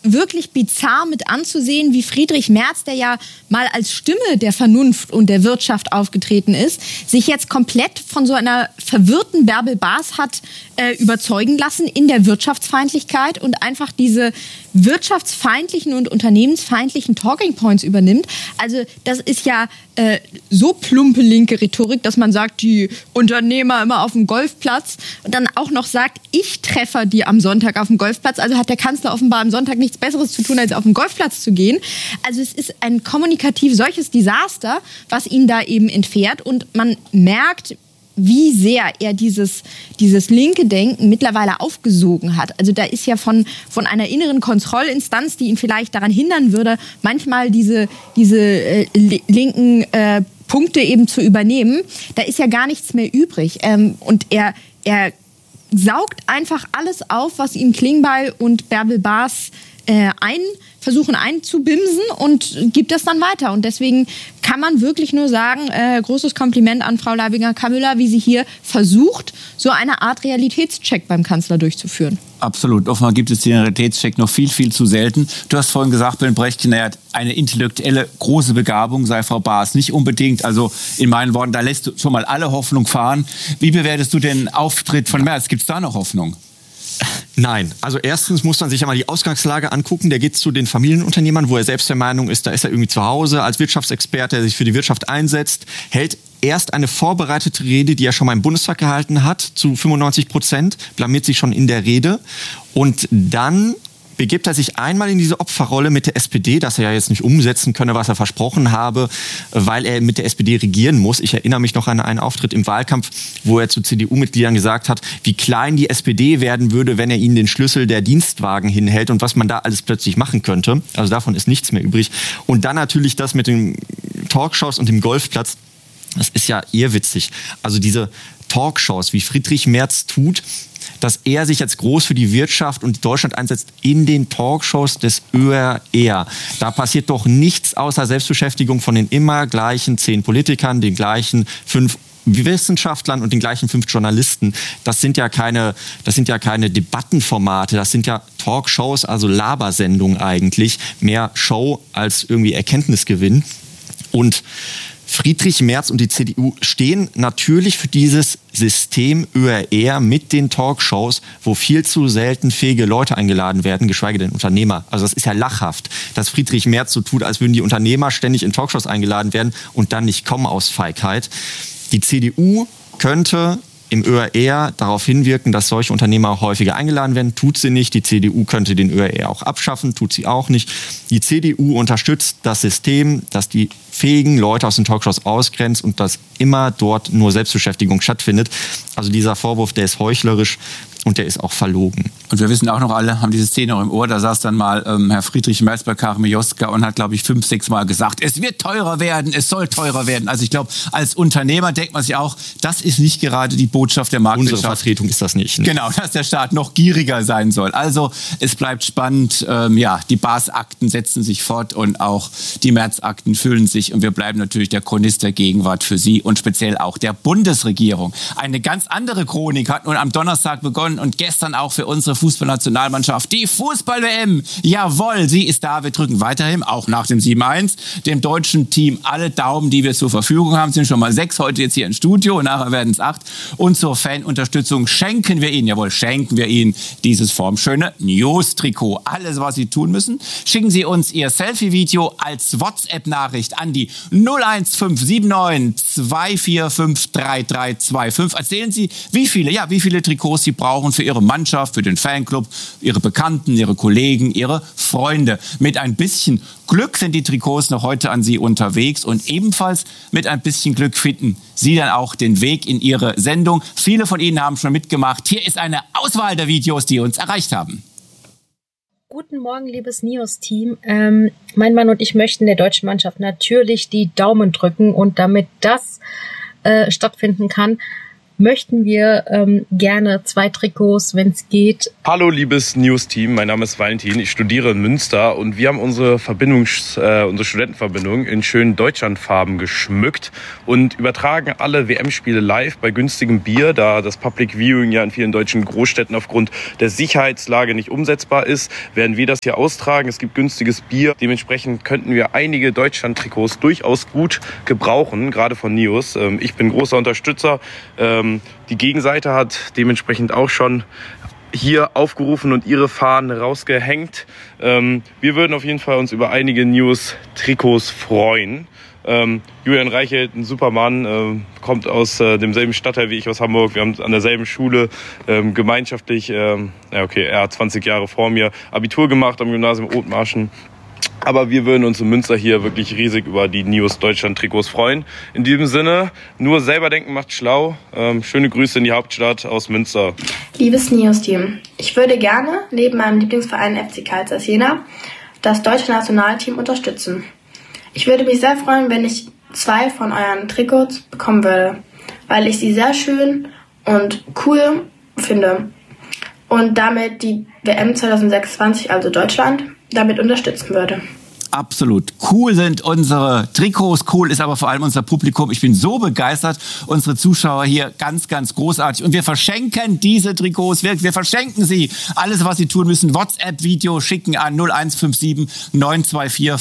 wirklich bizarr mit anzusehen, wie Friedrich Merz, der ja mal als Stimme der Vernunft und der Wirtschaft aufgetreten ist, sich jetzt komplett von so einer verwirrten Bärbel Baas hat überzeugen lassen in der Wirtschaftsfeindlichkeit und einfach diese wirtschaftsfeindlichen und unternehmensfeindlichen Talking Points übernimmt. Also das ist ja so plumpe linke Rhetorik, dass man sagt, die Unternehmer immer auf dem Golfplatz und dann auch noch sagt, ich treffe die am Sonntag auf dem Golfplatz. Also hat der Kanzler offenbar am Sonntag nichts Besseres zu tun, als auf den Golfplatz zu gehen. Also es ist ein kommunikativ solches Desaster, was ihn da eben entfährt. Und man merkt, wie sehr er dieses linke Denken mittlerweile aufgesogen hat. Also da ist ja von einer inneren Kontrollinstanz, die ihn vielleicht daran hindern würde, manchmal diese linken Punkte eben zu übernehmen, da ist ja gar nichts mehr übrig. Und er saugt einfach alles auf, was ihm Klingbeil und Bärbel Baas versuchen einzubimsen und gibt das dann weiter. Und deswegen kann man wirklich nur sagen, großes Kompliment an Frau Leibinger-Kammüller, wie sie hier versucht, so eine Art Realitätscheck beim Kanzler durchzuführen. Absolut. Offenbar gibt es den Realitätscheck noch viel, viel zu selten. Du hast vorhin gesagt, Ben Brechtchen, er hat eine intellektuelle große Begabung, sei Frau Baas nicht unbedingt. Also in meinen Worten, da lässt du schon mal alle Hoffnung fahren. Wie bewertest du den Auftritt von Merz? Gibt es da noch Hoffnung? Nein, also erstens muss man sich ja mal die Ausgangslage angucken. Der geht zu den Familienunternehmern, wo er selbst der Meinung ist, da ist er irgendwie zu Hause als Wirtschaftsexperte, der sich für die Wirtschaft einsetzt, hält erst eine vorbereitete Rede, die er schon mal im Bundestag gehalten hat, zu 95%, blamiert sich schon in der Rede und dann begibt er sich einmal in diese Opferrolle mit der SPD, dass er ja jetzt nicht umsetzen könne, was er versprochen habe, weil er mit der SPD regieren muss. Ich erinnere mich noch an einen Auftritt im Wahlkampf, wo er zu CDU-Mitgliedern gesagt hat, wie klein die SPD werden würde, wenn er ihnen den Schlüssel der Dienstwagen hinhält und was man da alles plötzlich machen könnte. Also davon ist nichts mehr übrig. Und dann natürlich das mit den Talkshows und dem Golfplatz. Das ist ja irrwitzig. Also diese Talkshows, wie Friedrich Merz tut, dass er sich jetzt groß für die Wirtschaft und Deutschland einsetzt in den Talkshows des ÖRR. Da passiert doch nichts außer Selbstbeschäftigung von den immer gleichen 10 Politikern, den gleichen 5 Wissenschaftlern und den gleichen 5 Journalisten. Das sind ja keine Debattenformate, das sind ja Talkshows, also Labersendungen eigentlich. Mehr Show als irgendwie Erkenntnisgewinn. Und Friedrich Merz und die CDU stehen natürlich für dieses System ÖRR mit den Talkshows, wo viel zu selten fähige Leute eingeladen werden, geschweige denn Unternehmer. Also das ist ja lachhaft, dass Friedrich Merz so tut, als würden die Unternehmer ständig in Talkshows eingeladen werden und dann nicht kommen aus Feigheit. Die CDU könnte im ÖRR darauf hinwirken, dass solche Unternehmer häufiger eingeladen werden. Tut sie nicht. Die CDU könnte den ÖRR auch abschaffen. Tut sie auch nicht. Die CDU unterstützt das System, das die fähigen Leute aus den Talkshows ausgrenzt und dass immer dort nur Selbstbeschäftigung stattfindet. Also dieser Vorwurf, der ist heuchlerisch und der ist auch verlogen. Und wir wissen auch noch alle, haben diese Szene noch im Ohr, da saß dann mal Herr Friedrich Merz bei Karin Mioska und hat, glaube ich, 5, 6 Mal gesagt, es wird teurer werden, es soll teurer werden. Also ich glaube, als Unternehmer denkt man sich auch, das ist nicht gerade die Botschaft der Marktwirtschaft. Unsere Vertretung ist das nicht. Ne? Genau, dass der Staat noch gieriger sein soll. Also es bleibt spannend. Die Baas-Akten setzen sich fort und auch die Merz-Akten füllen sich. Und wir bleiben natürlich der Chronist der Gegenwart für Sie und speziell auch der Bundesregierung. Eine ganz andere Chronik hat nun am Donnerstag begonnen und gestern auch für unsere Fußballnationalmannschaft. Die Fußball-WM, jawohl, sie ist da. Wir drücken weiterhin, auch nach dem 7-1, dem deutschen Team alle Daumen, die wir zur Verfügung haben. Es sind schon mal 6 heute jetzt hier im Studio und nachher werden es 8. Und zur Fanunterstützung schenken wir Ihnen dieses formschöne News-Trikot. Alles, was Sie tun müssen, schicken Sie uns Ihr Selfie-Video als WhatsApp-Nachricht an die 01579 245 3325. Erzählen Sie, wie viele Trikots Sie brauchen für Ihre Mannschaft, für den Fanclub, Ihre Bekannten, Ihre Kollegen, Ihre Freunde. Mit ein bisschen Glück sind die Trikots noch heute an Sie unterwegs und ebenfalls mit ein bisschen Glück finden Sie dann auch den Weg in Ihre Sendung. Viele von Ihnen haben schon mitgemacht. Hier ist eine Auswahl der Videos, die uns erreicht haben. Guten Morgen, liebes NIOS-Team. Mein Mann und ich möchten der deutschen Mannschaft natürlich die Daumen drücken und damit das stattfinden kann, möchten wir gerne 2 Trikots, wenn es geht. Hallo liebes News-Team, mein Name ist Valentin, ich studiere in Münster und wir haben unsere Studentenverbindung in schönen Deutschlandfarben geschmückt und übertragen alle WM-Spiele live bei günstigem Bier, da das Public Viewing ja in vielen deutschen Großstädten aufgrund der Sicherheitslage nicht umsetzbar ist, werden wir das hier austragen. Es gibt günstiges Bier, dementsprechend könnten wir einige Deutschland-Trikots durchaus gut gebrauchen, gerade von Neos. Ich bin großer Unterstützer. Die Gegenseite hat dementsprechend auch schon hier aufgerufen und ihre Fahnen rausgehängt. Wir würden auf jeden Fall uns über einige News-Trikots freuen. Julian Reichelt, ein super Mann, kommt aus demselben Stadtteil wie ich aus Hamburg. Wir haben an derselben Schule gemeinschaftlich, er hat 20 Jahre vor mir Abitur gemacht am Gymnasium Othmarschen. Aber wir würden uns in Münster hier wirklich riesig über die News Deutschland Trikots freuen. In diesem Sinne, nur selber denken macht schlau. Schöne Grüße in die Hauptstadt aus Münster. Liebes Neos-Team, ich würde gerne neben meinem Lieblingsverein FC Karl Zeiss Jena das deutsche Nationalteam unterstützen. Ich würde mich sehr freuen, wenn ich 2 von euren Trikots bekommen würde, weil ich sie sehr schön und cool finde und damit die WM 2026, also Deutschland, damit unterstützen würde. Absolut. Cool sind unsere Trikots, cool ist aber vor allem unser Publikum. Ich bin so begeistert, unsere Zuschauer hier ganz, ganz großartig. Und wir verschenken diese Trikots, wir verschenken sie. Alles, was Sie tun müssen, WhatsApp-Video schicken an 0157 924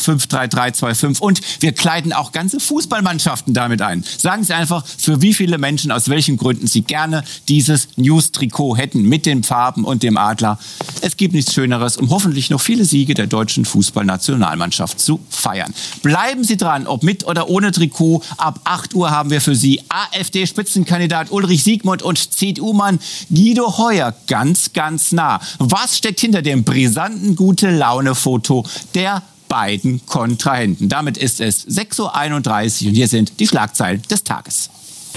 53325 und wir kleiden auch ganze Fußballmannschaften damit ein. Sagen Sie einfach, für wie viele Menschen, aus welchen Gründen Sie gerne dieses News-Trikot hätten mit den Farben und dem Adler. Es gibt nichts Schöneres, um hoffentlich noch viele Siege der deutschen Fußballnationalmannschaft zu feiern. Bleiben Sie dran, ob mit oder ohne Trikot. Ab 8 Uhr haben wir für Sie AfD-Spitzenkandidat Ulrich Siegmund und CDU-Mann Guido Heuer ganz, ganz nah. Was steckt hinter dem brisanten Gute-Laune-Foto der beiden Kontrahenten? Damit ist es 6.31 Uhr und hier sind die Schlagzeilen des Tages.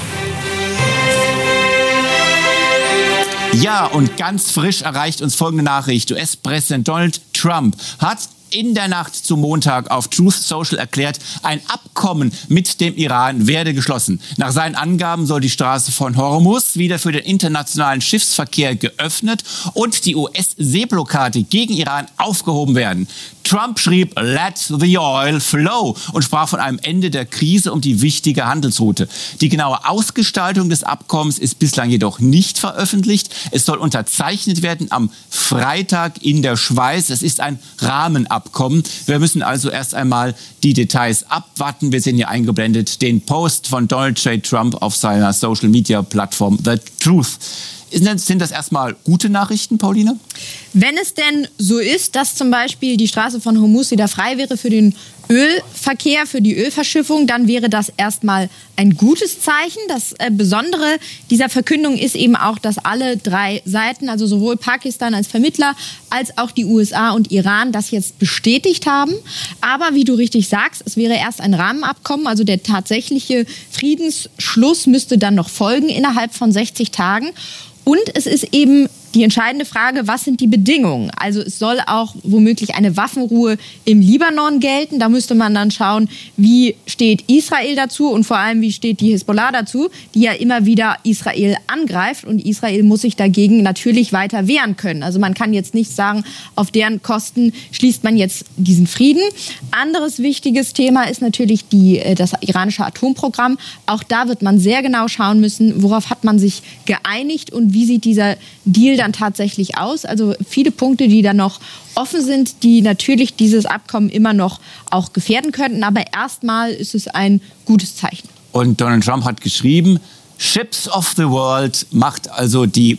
Ja, und ganz frisch erreicht uns folgende Nachricht. US-Präsident Donald Trump hat in der Nacht zum Montag auf Truth Social erklärt, ein Abkommen mit dem Iran werde geschlossen. Nach seinen Angaben soll die Straße von Hormuz wieder für den internationalen Schiffsverkehr geöffnet und die US-Seeblockade gegen Iran aufgehoben werden. Trump schrieb "Let the oil flow" und sprach von einem Ende der Krise um die wichtige Handelsroute. Die genaue Ausgestaltung des Abkommens ist bislang jedoch nicht veröffentlicht. Es soll unterzeichnet werden am Freitag in der Schweiz. Es ist ein Rahmenabkommen. Wir müssen also erst einmal die Details abwarten. Wir sehen hier eingeblendet den Post von Donald J. Trump auf seiner Social-Media-Plattform The Truth. Sind das erstmal gute Nachrichten, Pauline? Wenn es denn so ist, dass zum Beispiel die Straße von Hormuz wieder frei wäre für den Ölverkehr, für die Ölverschiffung, dann wäre das erstmal ein gutes Zeichen. Das Besondere dieser Verkündung ist eben auch, dass alle 3 Seiten, also sowohl Pakistan als Vermittler als auch die USA und Iran, das jetzt bestätigt haben. Aber wie du richtig sagst, es wäre erst ein Rahmenabkommen, also der tatsächliche Friedensschluss müsste dann noch folgen innerhalb von 60 Tagen. Und es ist eben die entscheidende Frage, was sind die Bedingungen? Also es soll auch womöglich eine Waffenruhe im Libanon gelten. Da müsste man dann schauen, wie steht Israel dazu und vor allem, wie steht die Hisbollah dazu, die ja immer wieder Israel angreift. Und Israel muss sich dagegen natürlich weiter wehren können. Also man kann jetzt nicht sagen, auf deren Kosten schließt man jetzt diesen Frieden. Anderes wichtiges Thema ist natürlich das iranische Atomprogramm. Auch da wird man sehr genau schauen müssen, worauf hat man sich geeinigt und wie sieht dieser Deal dann tatsächlich aus. Also viele Punkte, die dann noch offen sind, die natürlich dieses Abkommen immer noch auch gefährden könnten. Aber erstmal ist es ein gutes Zeichen. Und Donald Trump hat geschrieben, Ships of the World macht also die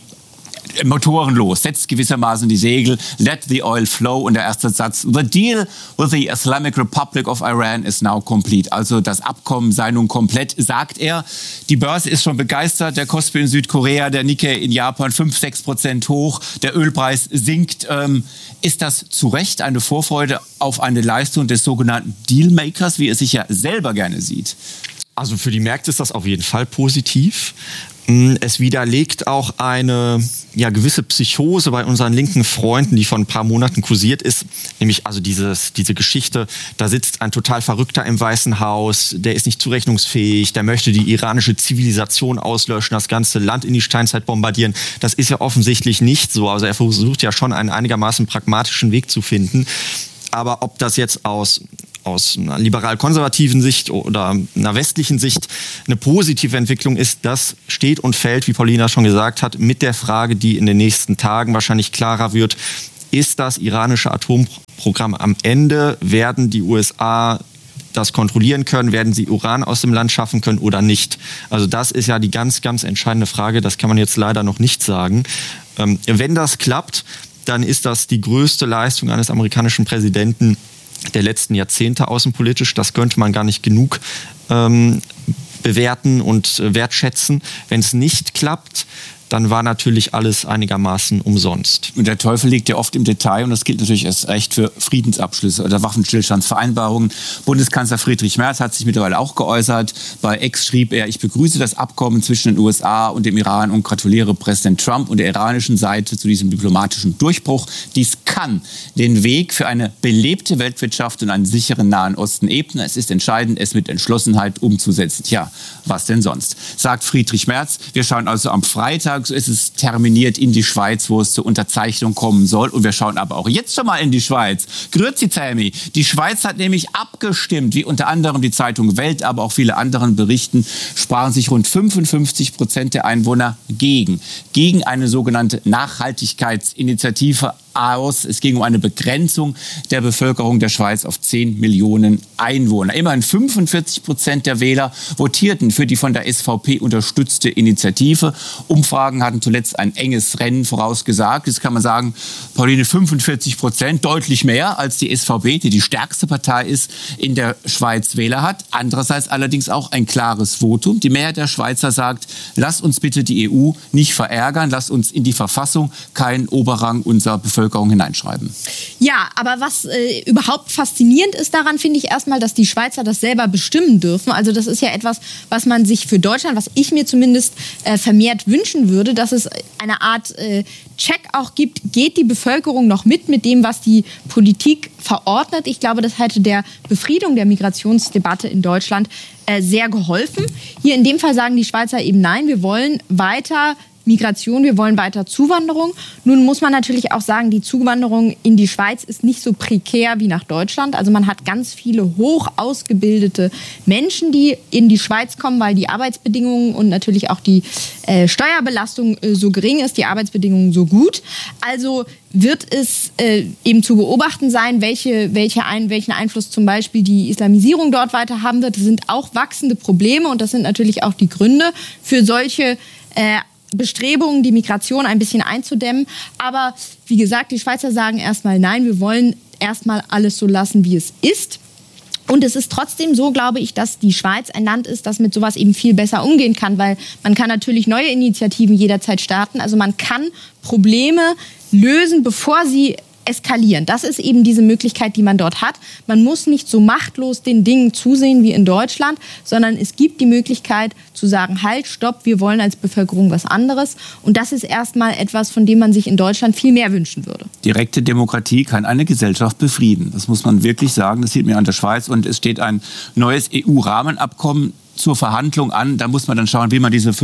Motoren los, setzt gewissermaßen die Segel, let the oil flow und der erste Satz, the deal with the Islamic Republic of Iran is now complete. Also das Abkommen sei nun komplett, sagt er. Die Börse ist schon begeistert, der Kospi in Südkorea, der Nikkei in Japan 5-6% hoch, der Ölpreis sinkt. Ist das zu Recht eine Vorfreude auf eine Leistung des sogenannten Dealmakers, wie er sich ja selber gerne sieht? Also für die Märkte ist das auf jeden Fall positiv. Es widerlegt auch eine gewisse Psychose bei unseren linken Freunden, die vor ein paar Monaten kursiert ist. Nämlich also diese Geschichte, da sitzt ein total Verrückter im Weißen Haus, der ist nicht zurechnungsfähig, der möchte die iranische Zivilisation auslöschen, das ganze Land in die Steinzeit bombardieren. Das ist ja offensichtlich nicht so. Also er versucht ja schon einen einigermaßen pragmatischen Weg zu finden. Aber ob das jetzt aus einer liberal-konservativen Sicht oder einer westlichen Sicht eine positive Entwicklung ist, das steht und fällt, wie Paulina schon gesagt hat, mit der Frage, die in den nächsten Tagen wahrscheinlich klarer wird. Ist das iranische Atomprogramm am Ende? Werden die USA das kontrollieren können? Werden sie Uran aus dem Land schaffen können oder nicht? Also das ist ja die ganz, ganz entscheidende Frage. Das kann man jetzt leider noch nicht sagen. Wenn das klappt, dann ist das die größte Leistung eines amerikanischen Präsidenten der letzten Jahrzehnte außenpolitisch. Das könnte man gar nicht genug bewerten und wertschätzen. Wenn es nicht klappt, dann war natürlich alles einigermaßen umsonst. Und der Teufel liegt ja oft im Detail und das gilt natürlich erst recht für Friedensabschlüsse oder Waffenstillstandsvereinbarungen. Bundeskanzler Friedrich Merz hat sich mittlerweile auch geäußert. Bei X schrieb er, ich begrüße das Abkommen zwischen den USA und dem Iran und gratuliere Präsident Trump und der iranischen Seite zu diesem diplomatischen Durchbruch. Dies kann den Weg für eine belebte Weltwirtschaft und einen sicheren Nahen Osten ebnen. Es ist entscheidend, es mit Entschlossenheit umzusetzen. Tja, was denn sonst? Sagt Friedrich Merz. Wir schauen also am Freitag, so ist es terminiert, in die Schweiz, wo es zur Unterzeichnung kommen soll. Und wir schauen aber auch jetzt schon mal in die Schweiz. Grüezi Zelmi. Die Schweiz hat nämlich abgestimmt, wie unter anderem die Zeitung Welt, aber auch viele anderen berichten, sprachen sich rund 55% der Einwohner gegen eine sogenannte Nachhaltigkeitsinitiative aus. Es ging um eine Begrenzung der Bevölkerung der Schweiz auf 10 Millionen Einwohner. Immerhin 45% der Wähler votierten für die von der SVP unterstützte Initiative. Umfragen hatten zuletzt ein enges Rennen vorausgesagt. Jetzt kann man sagen, Pauline, 45%, deutlich mehr als die SVP, die stärkste Partei ist, in der Schweiz Wähler hat. Andererseits allerdings auch ein klares Votum. Die Mehrheit der Schweizer sagt, lasst uns bitte die EU nicht verärgern, lasst uns in die Verfassung keinen Oberrang unserer Bevölkerung hineinschreiben. Ja, aber was überhaupt faszinierend ist daran, finde ich erstmal, dass die Schweizer das selber bestimmen dürfen. Also das ist ja etwas, was man sich für Deutschland, was ich mir zumindest vermehrt wünschen würde, dass es eine Art Check auch gibt, geht die Bevölkerung noch mit dem, was die Politik verordnet. Ich glaube, das hätte der Befriedung der Migrationsdebatte in Deutschland sehr geholfen. Hier in dem Fall sagen die Schweizer eben nein, wir wollen weiter Migration, wir wollen weiter Zuwanderung. Nun muss man natürlich auch sagen, die Zuwanderung in die Schweiz ist nicht so prekär wie nach Deutschland. Also man hat ganz viele hoch ausgebildete Menschen, die in die Schweiz kommen, weil die Arbeitsbedingungen und natürlich auch die Steuerbelastung so gering ist, die Arbeitsbedingungen so gut. Also wird es eben zu beobachten sein, welchen Einfluss zum Beispiel die Islamisierung dort weiter haben wird. Das sind auch wachsende Probleme und das sind natürlich auch die Gründe für solche Bestrebungen, die Migration ein bisschen einzudämmen. Aber wie gesagt, die Schweizer sagen erstmal nein, wir wollen erstmal alles so lassen, wie es ist. Und es ist trotzdem so, glaube ich, dass die Schweiz ein Land ist, das mit sowas eben viel besser umgehen kann, weil man kann natürlich neue Initiativen jederzeit starten. Also man kann Probleme lösen, bevor sie eskalieren. Das ist eben diese Möglichkeit, die man dort hat. Man muss nicht so machtlos den Dingen zusehen wie in Deutschland, sondern es gibt die Möglichkeit zu sagen, halt, stopp, wir wollen als Bevölkerung was anderes. Und das ist erstmal etwas, von dem man sich in Deutschland viel mehr wünschen würde. Direkte Demokratie kann eine Gesellschaft befrieden. Das muss man wirklich sagen. Das sieht man an der Schweiz. Und es steht ein neues EU-Rahmenabkommen zur Verhandlung an. Da muss man dann schauen, wie man diese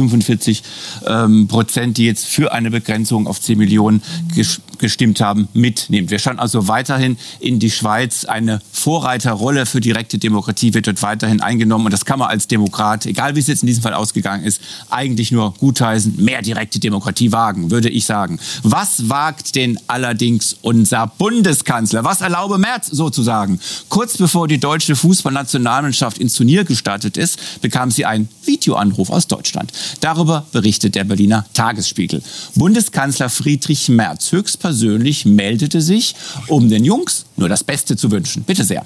45%, die jetzt für eine Begrenzung auf 10 Millionen gestimmt haben, mitnimmt. Wir schauen also weiterhin in die Schweiz. Eine Vorreiterrolle für direkte Demokratie wird dort weiterhin eingenommen. Und das kann man als Demokrat, egal wie es jetzt in diesem Fall ausgegangen ist, eigentlich nur gutheißen, mehr direkte Demokratie wagen, würde ich sagen. Was wagt denn allerdings unser Bundeskanzler? Was erlaube Merz sozusagen? Kurz bevor die deutsche Fußballnationalmannschaft ins Turnier gestartet ist, bekam sie einen Videoanruf aus Deutschland. Darüber berichtet der Berliner Tagesspiegel. Bundeskanzler Friedrich Merz höchstpersönlich meldete sich, um den Jungs nur das Beste zu wünschen. Bitte sehr.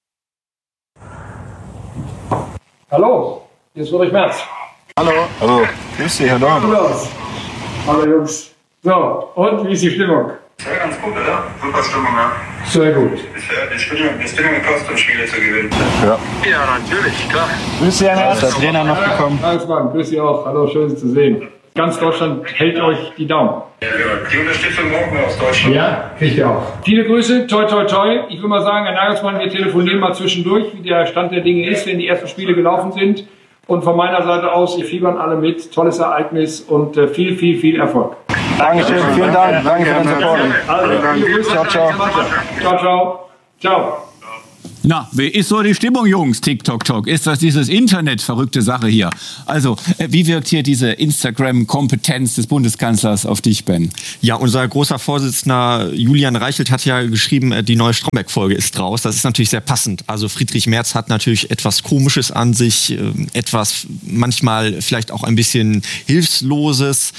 Hallo, hier ist Friedrich Merz. Hallo. Hallo. Grüß dich, Herr Dorn. Hallo Jungs. So, und wie ist die Stimmung? Ja, ganz gut, oder? Super Stimmung, ja. Sehr gut. Die Stimmung gepasst, um Spiele zu gewinnen. Ja, natürlich, klar. Grüß Sie, Herr Merz, der Trainer noch gekommen. Alles Mann, grüß Sie auch. Hallo, schön Sie zu sehen. Ganz Deutschland hält euch die Daumen. Ja, die Unterstützung brauchen wir aus Deutschland. Ja, kriegt ihr auch. Viele Grüße, toi, toi, toi. Ich will mal sagen, Herr Nagelsmann, wir telefonieren mal zwischendurch, wie der Stand der Dinge ist, wenn die ersten Spiele gelaufen sind. Und von meiner Seite aus, wir fiebern alle mit. Tolles Ereignis und viel, viel, viel Erfolg. Dankeschön, vielen Dank. Danke für den Support. Also, viele Grüße. Ciao, ciao. Ciao, ciao. Ciao. Na, wie ist so die Stimmung, Jungs? TikTok. Ist das dieses Internet? Verrückte Sache hier. Also, wie wirkt hier diese Instagram-Kompetenz des Bundeskanzlers auf dich, Ben? Ja, unser großer Vorsitzender Julian Reichelt hat ja geschrieben, die neue Stromberg-Folge ist raus. Das ist natürlich sehr passend. Also Friedrich Merz hat natürlich etwas Komisches an sich, etwas manchmal vielleicht auch ein bisschen Hilfloses.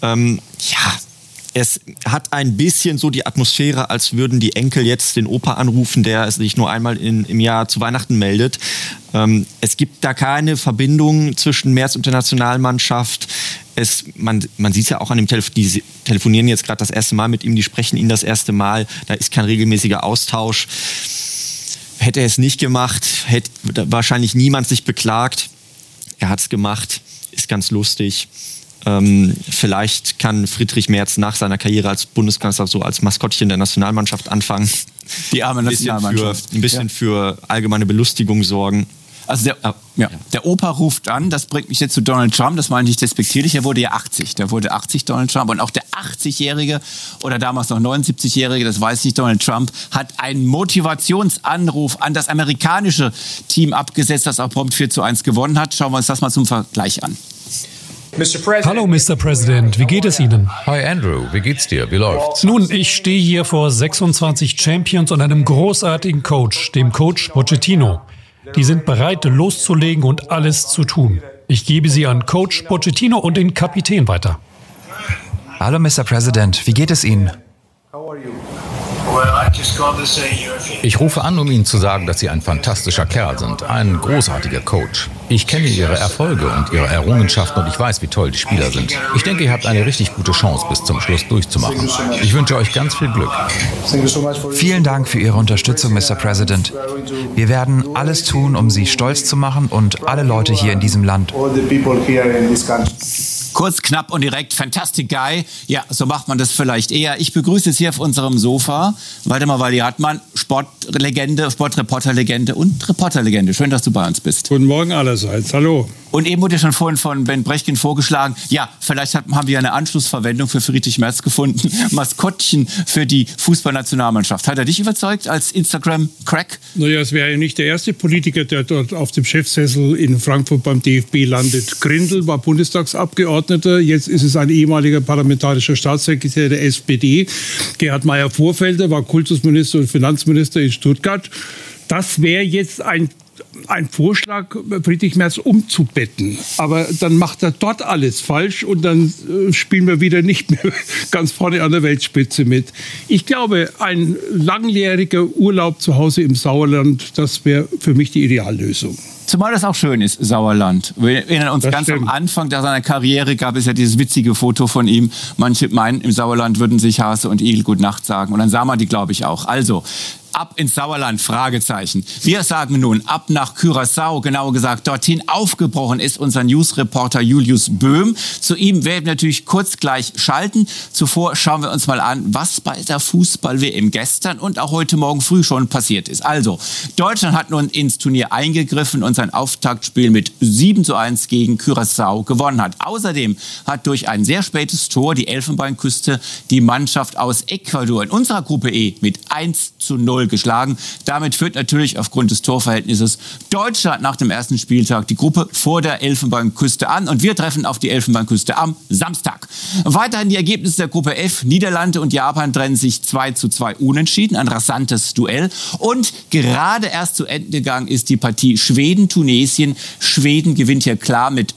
Es hat ein bisschen so die Atmosphäre, als würden die Enkel jetzt den Opa anrufen, der sich nur einmal im Jahr zu Weihnachten meldet. Es gibt da keine Verbindung zwischen Merz und der Nationalmannschaft. Man sieht es ja auch an dem die telefonieren jetzt gerade das erste Mal mit ihm, die sprechen ihn das erste Mal. Da ist kein regelmäßiger Austausch. Hätte er es nicht gemacht, hätte wahrscheinlich niemand sich beklagt. Er hat es gemacht, ist ganz lustig. Vielleicht kann Friedrich Merz nach seiner Karriere als Bundeskanzler so als Maskottchen der Nationalmannschaft anfangen. Die arme Nationalmannschaft. Ein bisschen für allgemeine Belustigung sorgen. Also der Opa ruft an, das bringt mich jetzt zu Donald Trump, das meine ich nicht despektierlich, er wurde ja 80. Der wurde 80, Donald Trump. Und auch der 80-Jährige oder damals noch 79-Jährige, das weiß nicht, Donald Trump, hat einen Motivationsanruf an das amerikanische Team abgesetzt, das auch prompt 4:1 gewonnen hat. Schauen wir uns das mal zum Vergleich an. Hallo, Mr. President, wie geht es Ihnen? Hi Andrew, wie geht's dir? Wie läuft's? Nun, ich stehe hier vor 26 Champions und einem großartigen Coach, dem Coach Pochettino. Die sind bereit, loszulegen und alles zu tun. Ich gebe sie an Coach Pochettino und den Kapitän weiter. Hallo, Mr. President, wie geht es Ihnen? Ich rufe an, um Ihnen zu sagen, dass Sie ein fantastischer Kerl sind, ein großartiger Coach. Ich kenne Ihre Erfolge und Ihre Errungenschaften und ich weiß, wie toll die Spieler sind. Ich denke, ihr habt eine richtig gute Chance, bis zum Schluss durchzumachen. Ich wünsche euch ganz viel Glück. Vielen Dank für Ihre Unterstützung, Mr. President. Wir werden alles tun, um Sie stolz zu machen und alle Leute hier in diesem Land. Kurz, knapp und direkt, Fantastic Guy. Ja, so macht man das vielleicht eher. Ich begrüße jetzt hier auf unserem Sofa Waldemar Walli-Hartmann, Sportlegende, Sportreporterlegende und Reporterlegende. Schön, dass du bei uns bist. Guten Morgen allerseits. Hallo. Und eben wurde schon vorhin von Ben Brechtgen vorgeschlagen, ja, vielleicht haben wir eine Anschlussverwendung für Friedrich Merz gefunden. Maskottchen für die Fußballnationalmannschaft. Hat er dich überzeugt als Instagram-Crack? Naja, es wäre ja nicht der erste Politiker, der dort auf dem Chefsessel in Frankfurt beim DFB landet. Grindel war Bundestagsabgeordneter, jetzt ist es ein ehemaliger parlamentarischer Staatssekretär der SPD. Gerhard Meyer-Vorfelder war Kultusminister und Finanzminister in Stuttgart. Das wäre jetzt ein Vorschlag, Friedrich Merz umzubetten. Aber dann macht er dort alles falsch und dann spielen wir wieder nicht mehr ganz vorne an der Weltspitze mit. Ich glaube, ein langjähriger Urlaub zu Hause im Sauerland, das wäre für mich die Ideallösung. Zumal das auch schön ist, Sauerland. Wir erinnern uns ganz am Anfang seiner Karriere gab es ja dieses witzige Foto von ihm. Manche meinen, im Sauerland würden sich Hase und Igel Gute Nacht sagen. Und dann sah man die, glaube ich, auch. Also, ab ins Sauerland, Fragezeichen. Wir sagen nun, ab nach Curaçao, genauer gesagt, dorthin aufgebrochen ist unser Newsreporter Julius Böhm. Zu ihm werden wir natürlich kurz gleich schalten. Zuvor schauen wir uns mal an, was bei der Fußball-WM gestern und auch heute Morgen früh schon passiert ist. Also, Deutschland hat nun ins Turnier eingegriffen und sein Auftaktspiel mit 7:1 gegen Curaçao gewonnen hat. Außerdem hat durch ein sehr spätes Tor die Elfenbeinküste die Mannschaft aus Ecuador in unserer Gruppe E mit 1:0 geschlagen. Damit führt natürlich aufgrund des Torverhältnisses Deutschland nach dem ersten Spieltag die Gruppe vor der Elfenbeinküste an. Und wir treffen auf die Elfenbeinküste am Samstag. Weiterhin die Ergebnisse der Gruppe F. Niederlande und Japan trennen sich 2:2 unentschieden. Ein rasantes Duell. Und gerade erst zu Ende gegangen ist die Partie Schweden-Tunesien. Schweden gewinnt hier klar mit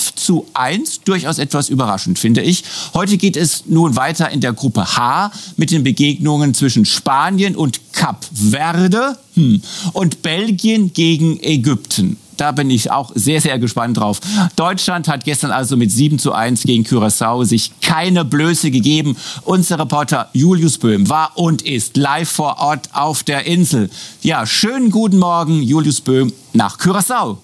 5:1. Durchaus etwas überraschend, finde ich. Heute geht es nun weiter in der Gruppe H mit den Begegnungen zwischen Spanien und Kap Verde und Belgien gegen Ägypten. Da bin ich auch sehr, sehr gespannt drauf. Deutschland hat gestern also mit 7:1 gegen Curaçao sich keine Blöße gegeben. Unser Reporter Julius Böhm war und ist live vor Ort auf der Insel. Ja, schönen guten Morgen, Julius Böhm nach Curaçao.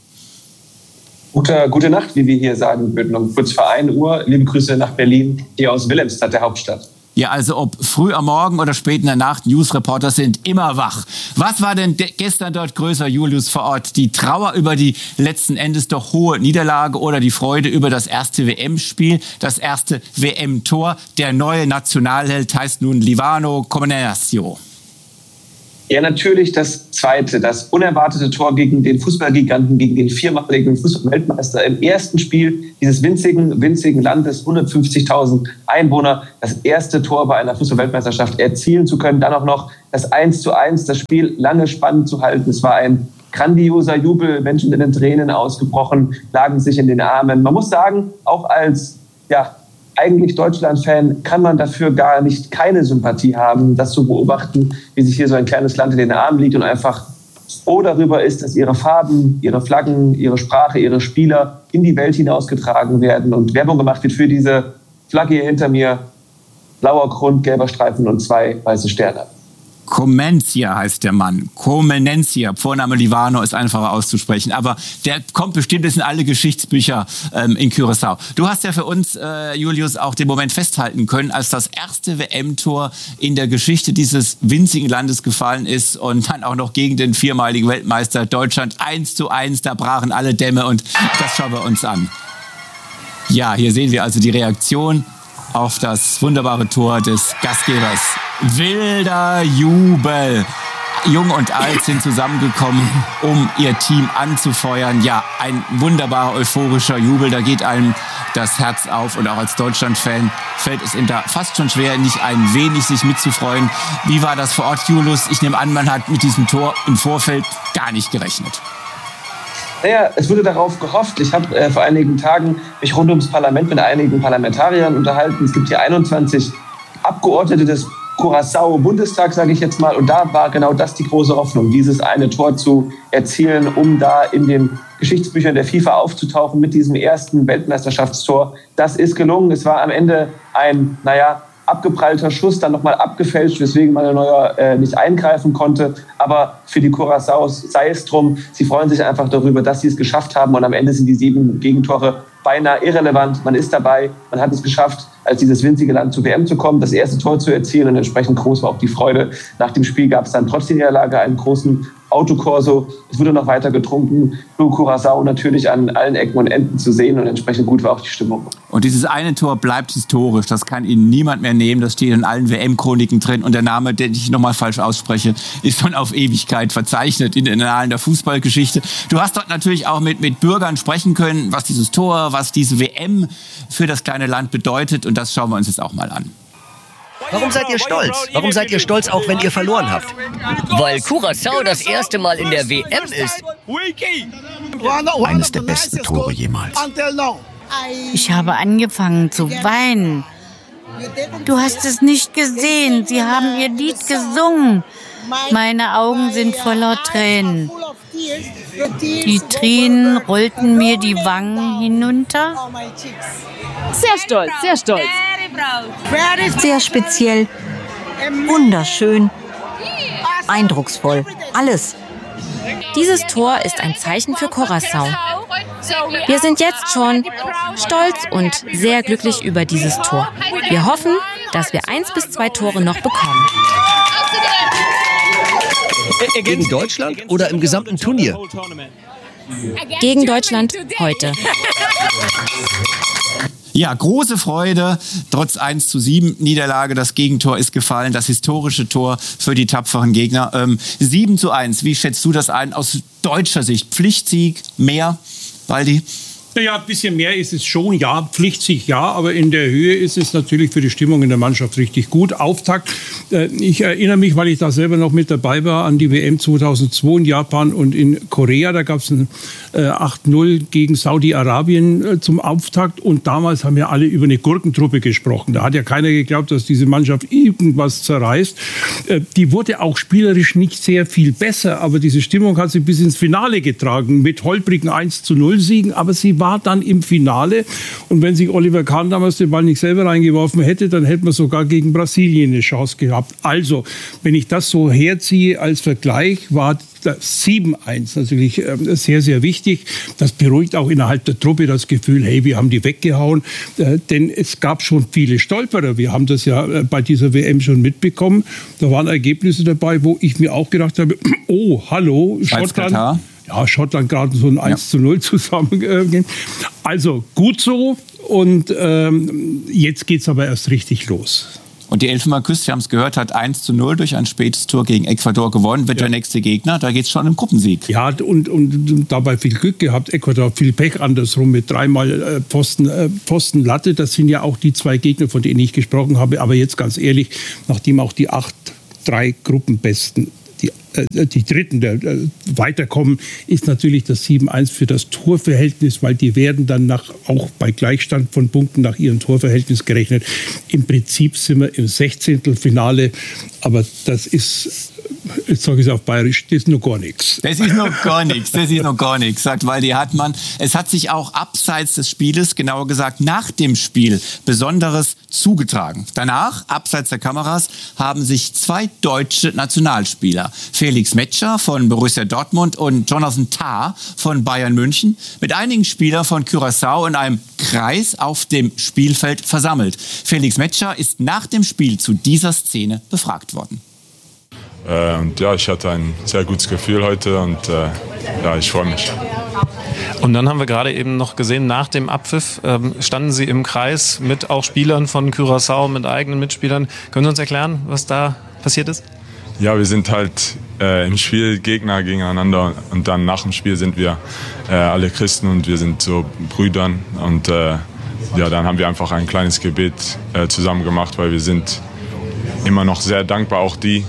Gute Nacht, wie wir hier sagen würden. Um kurz vor 1 Uhr. Liebe Grüße nach Berlin, hier aus Wilhelmstad, der Hauptstadt. Ja, also ob früh am Morgen oder spät in der Nacht, Newsreporter sind immer wach. Was war denn gestern dort größer, Julius, vor Ort? Die Trauer über die letzten Endes doch hohe Niederlage oder die Freude über das erste WM-Spiel, das erste WM-Tor? Der neue Nationalheld heißt nun Livano Comeniaccio. Ja, natürlich das zweite, das unerwartete Tor gegen den Fußballgiganten, gegen den viermaligen Fußballweltmeister im ersten Spiel dieses winzigen Landes, 150.000 Einwohner, das erste Tor bei einer Fußballweltmeisterschaft erzielen zu können. Dann auch noch das 1:1, das Spiel lange spannend zu halten. Es war ein grandioser Jubel, Menschen in den Tränen ausgebrochen, lagen sich in den Armen. Man muss sagen, auch als eigentlich Deutschland-Fan kann man dafür gar nicht keine Sympathie haben, das zu beobachten, wie sich hier so ein kleines Land in den Armen liegt und einfach froh darüber ist, dass ihre Farben, ihre Flaggen, ihre Sprache, ihre Spieler in die Welt hinausgetragen werden und Werbung gemacht wird für diese Flagge hier hinter mir. Blauer Grund, gelber Streifen und 2 weiße Sterne. Comencia heißt der Mann. Comencia. Vorname Livano ist einfacher auszusprechen. Aber der kommt bestimmt in alle Geschichtsbücher in Curaçao. Du hast ja für uns, Julius, auch den Moment festhalten können, als das erste WM-Tor in der Geschichte dieses winzigen Landes gefallen ist und dann auch noch gegen den viermaligen Weltmeister Deutschland 1:1. Da brachen alle Dämme und das schauen wir uns an. Ja, hier sehen wir also die Reaktion auf das wunderbare Tor des Gastgebers. Wilder Jubel. Jung und alt sind zusammengekommen, um ihr Team anzufeuern. Ja, ein wunderbarer, euphorischer Jubel. Da geht einem das Herz auf. Und auch als Deutschland-Fan fällt es ihm da fast schon schwer, nicht ein wenig sich mitzufreuen. Wie war das vor Ort, Julius? Ich nehme an, man hat mit diesem Tor im Vorfeld gar nicht gerechnet. Naja, es wurde darauf gehofft. Ich habe vor einigen Tagen mich rund ums Parlament mit einigen Parlamentariern unterhalten. Es gibt hier 21 Abgeordnete des Curaçao-Bundestag, sage ich jetzt mal. Und da war genau das die große Hoffnung, dieses eine Tor zu erzielen, um da in den Geschichtsbüchern der FIFA aufzutauchen mit diesem ersten Weltmeisterschaftstor. Das ist gelungen. Es war am Ende ein, abgeprallter Schuss, dann nochmal abgefälscht, weswegen Manuel Neuer nicht eingreifen konnte. Aber für die Curaçaos sei es drum. Sie freuen sich einfach darüber, dass sie es geschafft haben. Und am Ende sind die 7 Gegentore beinahe irrelevant. Man ist dabei. Man hat es geschafft, als dieses winzige Land zur WM zu kommen, das erste Tor zu erzielen. Und entsprechend groß war auch die Freude. Nach dem Spiel gab es dann trotz der Niederlage einen großen Autokorso. Es wurde noch weiter getrunken. Blue Curaçao natürlich an allen Ecken und Enden zu sehen. Und entsprechend gut war auch die Stimmung. Und dieses eine Tor bleibt historisch. Das kann Ihnen niemand mehr nehmen. Das steht in allen WM-Chroniken drin. Und der Name, den ich nochmal falsch ausspreche, ist schon auf Ewigkeit verzeichnet in den Annalen der Fußballgeschichte. Du hast dort natürlich auch mit Bürgern sprechen können, was dieses Tor, was diese WM für das kleine Land bedeutet. Und das schauen wir uns jetzt auch mal an. Warum seid ihr stolz? Warum seid ihr stolz, auch wenn ihr verloren habt? Weil Curaçao das erste Mal in der WM ist. Eines der besten Tore jemals. Ich habe angefangen zu weinen. Du hast es nicht gesehen. Sie haben ihr Lied gesungen. Meine Augen sind voller Tränen. Die Tränen rollten mir die Wangen hinunter. Sehr stolz, sehr stolz. Sehr speziell, wunderschön, eindrucksvoll, alles. Dieses Tor ist ein Zeichen für Curaçao. Wir sind jetzt schon stolz und sehr glücklich über dieses Tor. Wir hoffen, dass wir 1 bis 2 Tore noch bekommen. Gegen Deutschland oder im gesamten Turnier? Gegen Deutschland heute. Ja, große Freude, trotz 1:7 Niederlage, das Gegentor ist gefallen, das historische Tor für die tapferen Gegner. 7:1, wie schätzt du das ein aus deutscher Sicht? Pflichtsieg, mehr, Waldi? Naja, ein bisschen mehr ist es schon, ja, pflichtig, ja, aber in der Höhe ist es natürlich für die Stimmung in der Mannschaft richtig gut. Auftakt, ich erinnere mich, weil ich da selber noch mit dabei war, an die WM 2002 in Japan und in Korea. Da gab es ein 8-0 gegen Saudi-Arabien zum Auftakt und damals haben ja alle über eine Gurkentruppe gesprochen. Da hat ja keiner geglaubt, dass diese Mannschaft irgendwas zerreißt. Die wurde auch spielerisch nicht sehr viel besser, aber diese Stimmung hat sie bis ins Finale getragen mit holprigen 1-0-Siegen, aber sie war dann im Finale und wenn sich Oliver Kahn damals den Ball nicht selber reingeworfen hätte, dann hätte man sogar gegen Brasilien eine Chance gehabt. Also, wenn ich das so herziehe als Vergleich, war das 7-1 natürlich sehr, sehr wichtig. Das beruhigt auch innerhalb der Truppe das Gefühl, hey, wir haben die weggehauen, denn es gab schon viele Stolperer. Wir haben das ja bei dieser WM schon mitbekommen. Da waren Ergebnisse dabei, wo ich mir auch gedacht habe, oh, hallo, Schottland. Ja, Schottland gerade so ein 1-0 zusammengehen. Also gut so und jetzt geht es aber erst richtig los. Und die Elfenbeinküste, wir haben es gehört, hat 1-0 durch ein spätes Tor gegen Ecuador gewonnen, wird der nächste Gegner. Da geht es schon im Gruppensieg. Ja, und dabei viel Glück gehabt. Ecuador viel Pech andersrum mit 3-mal Pfosten Latte. Das sind ja auch die 2 Gegner, von denen ich gesprochen habe. Aber jetzt ganz ehrlich, nachdem auch die 3 Gruppenbesten die Dritten weiterkommen, ist natürlich das 7-1 für das Torverhältnis, weil die werden dann auch bei Gleichstand von Punkten nach ihrem Torverhältnis gerechnet. Im Prinzip sind wir im 16. Finale, aber das ist, jetzt sage ich es auf Bayerisch, das ist noch gar nichts. Das ist noch gar nichts, sagt Waldi Hartmann. Es hat sich auch abseits des Spieles, genauer gesagt nach dem Spiel, Besonderes zugetragen. Danach, abseits der Kameras, haben sich 2 deutsche Nationalspieler, Felix Metscher von Borussia Dortmund und Jonathan Tah von Bayern München, mit einigen Spielern von Curaçao in einem Kreis auf dem Spielfeld versammelt. Felix Metscher ist nach dem Spiel zu dieser Szene befragt worden. Und ja, ich hatte ein sehr gutes Gefühl heute und ja, ich freue mich. Und dann haben wir gerade eben noch gesehen, nach dem Abpfiff standen Sie im Kreis mit auch Spielern von Curaçao, mit eigenen Mitspielern. Können Sie uns erklären, was da passiert ist? Ja, wir sind halt im Spiel Gegner gegeneinander und dann nach dem Spiel sind wir alle Christen und wir sind so Brüdern und ja, dann haben wir einfach ein kleines Gebet zusammen gemacht, weil wir sind immer noch sehr dankbar, auch die.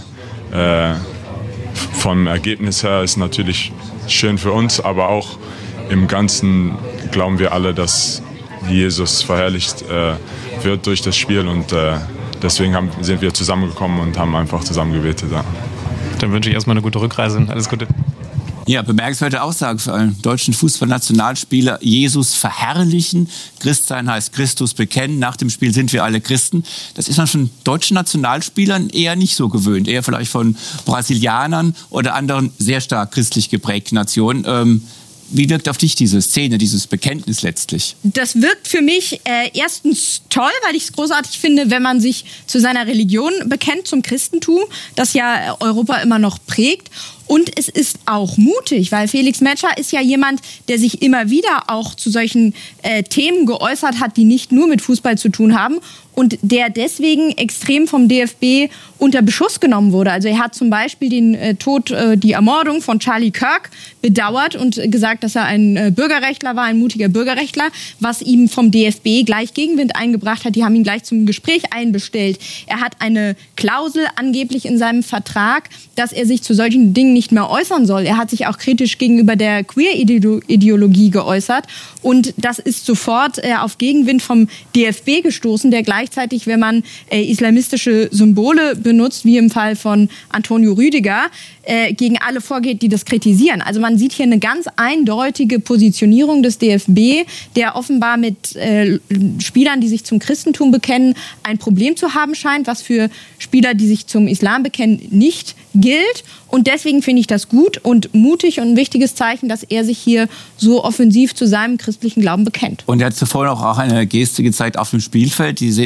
Vom Ergebnis her ist natürlich schön für uns, aber auch im Ganzen glauben wir alle, dass Jesus verherrlicht wird durch das Spiel und deswegen sind wir zusammengekommen und haben einfach zusammen gebetet. Ja. Dann wünsche ich erstmal eine gute Rückreise. Alles Gute. Ja, bemerkenswerte Aussage für einen deutschen Fußballnationalspieler. Jesus verherrlichen. Christsein heißt Christus bekennen. Nach dem Spiel sind wir alle Christen. Das ist man von deutschen Nationalspielern eher nicht so gewöhnt. Eher vielleicht von Brasilianern oder anderen sehr stark christlich geprägten Nationen. Wie wirkt auf dich diese Szene, dieses Bekenntnis letztlich? Das wirkt für mich erstens toll, weil ich es großartig finde, wenn man sich zu seiner Religion bekennt, zum Christentum, das ja Europa immer noch prägt. Und es ist auch mutig, weil Felix Metscher ist ja jemand, der sich immer wieder auch zu solchen Themen geäußert hat, die nicht nur mit Fußball zu tun haben und der deswegen extrem vom DFB unter Beschuss genommen wurde. Also er hat zum Beispiel den die Ermordung von Charlie Kirk bedauert und gesagt, dass er ein Bürgerrechtler war, ein mutiger Bürgerrechtler, was ihm vom DFB gleich Gegenwind eingebracht hat. Die haben ihn gleich zum Gespräch einbestellt. Er hat eine Klausel angeblich in seinem Vertrag, dass er sich zu solchen Dingen nicht mehr äußern soll. Er hat sich auch kritisch gegenüber der Queer-Ideologie geäußert und das ist sofort auf Gegenwind vom DFB gestoßen, der gleichzeitig, wenn man islamistische Symbole benutzt, wie im Fall von Antonio Rüdiger, gegen alle vorgeht, die das kritisieren. Also man sieht hier eine ganz eindeutige Positionierung des DFB, der offenbar mit Spielern, die sich zum Christentum bekennen, ein Problem zu haben scheint, was für Spieler, die sich zum Islam bekennen, nicht gilt. Und deswegen finde ich das gut und mutig und ein wichtiges Zeichen, dass er sich hier so offensiv zu seinem christlichen Glauben bekennt. Und er hat zuvor auch eine Geste gezeigt auf dem Spielfeld. Die sehen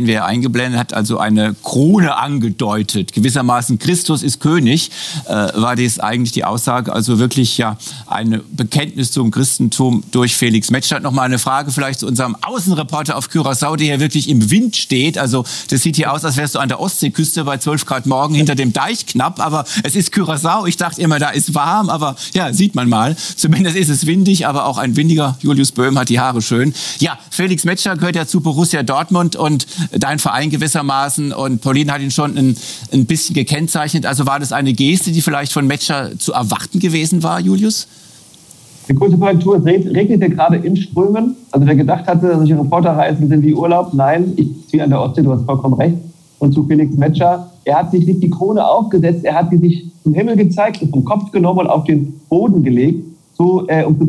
den wir eingeblendet, hat also eine Krone angedeutet. Gewissermaßen Christus ist König, war das eigentlich die Aussage. Also wirklich ja ein Bekenntnis zum Christentum durch Felix Metscher. Nochmal eine Frage vielleicht zu unserem Außenreporter auf Curaçao, der hier wirklich im Wind steht. Also das sieht hier aus, als wärst du an der Ostseeküste bei 12 Grad morgen hinter dem Deich knapp. Aber es ist Curaçao. Ich dachte immer, da ist warm. Aber ja, sieht man mal. Zumindest ist es windig, aber auch ein windiger Julius Böhm hat die Haare schön. Ja, Felix Metscher gehört ja zu Borussia Dortmund und dein Verein gewissermaßen. Und Pauline hat ihn schon ein bisschen gekennzeichnet. Also war das eine Geste, die vielleicht von Metscher zu erwarten gewesen war, Julius? Die kurze Korrektur, es regnete gerade in Strömen. Also wer gedacht hatte, solche Reporterreisen sind wie Urlaub, nein, ich ziehe an der Ostsee, du hast vollkommen recht. Und zu Felix Metscher, er hat sich nicht die Krone aufgesetzt, er hat sie sich zum Himmel gezeigt und vom Kopf genommen und auf den Boden gelegt, so,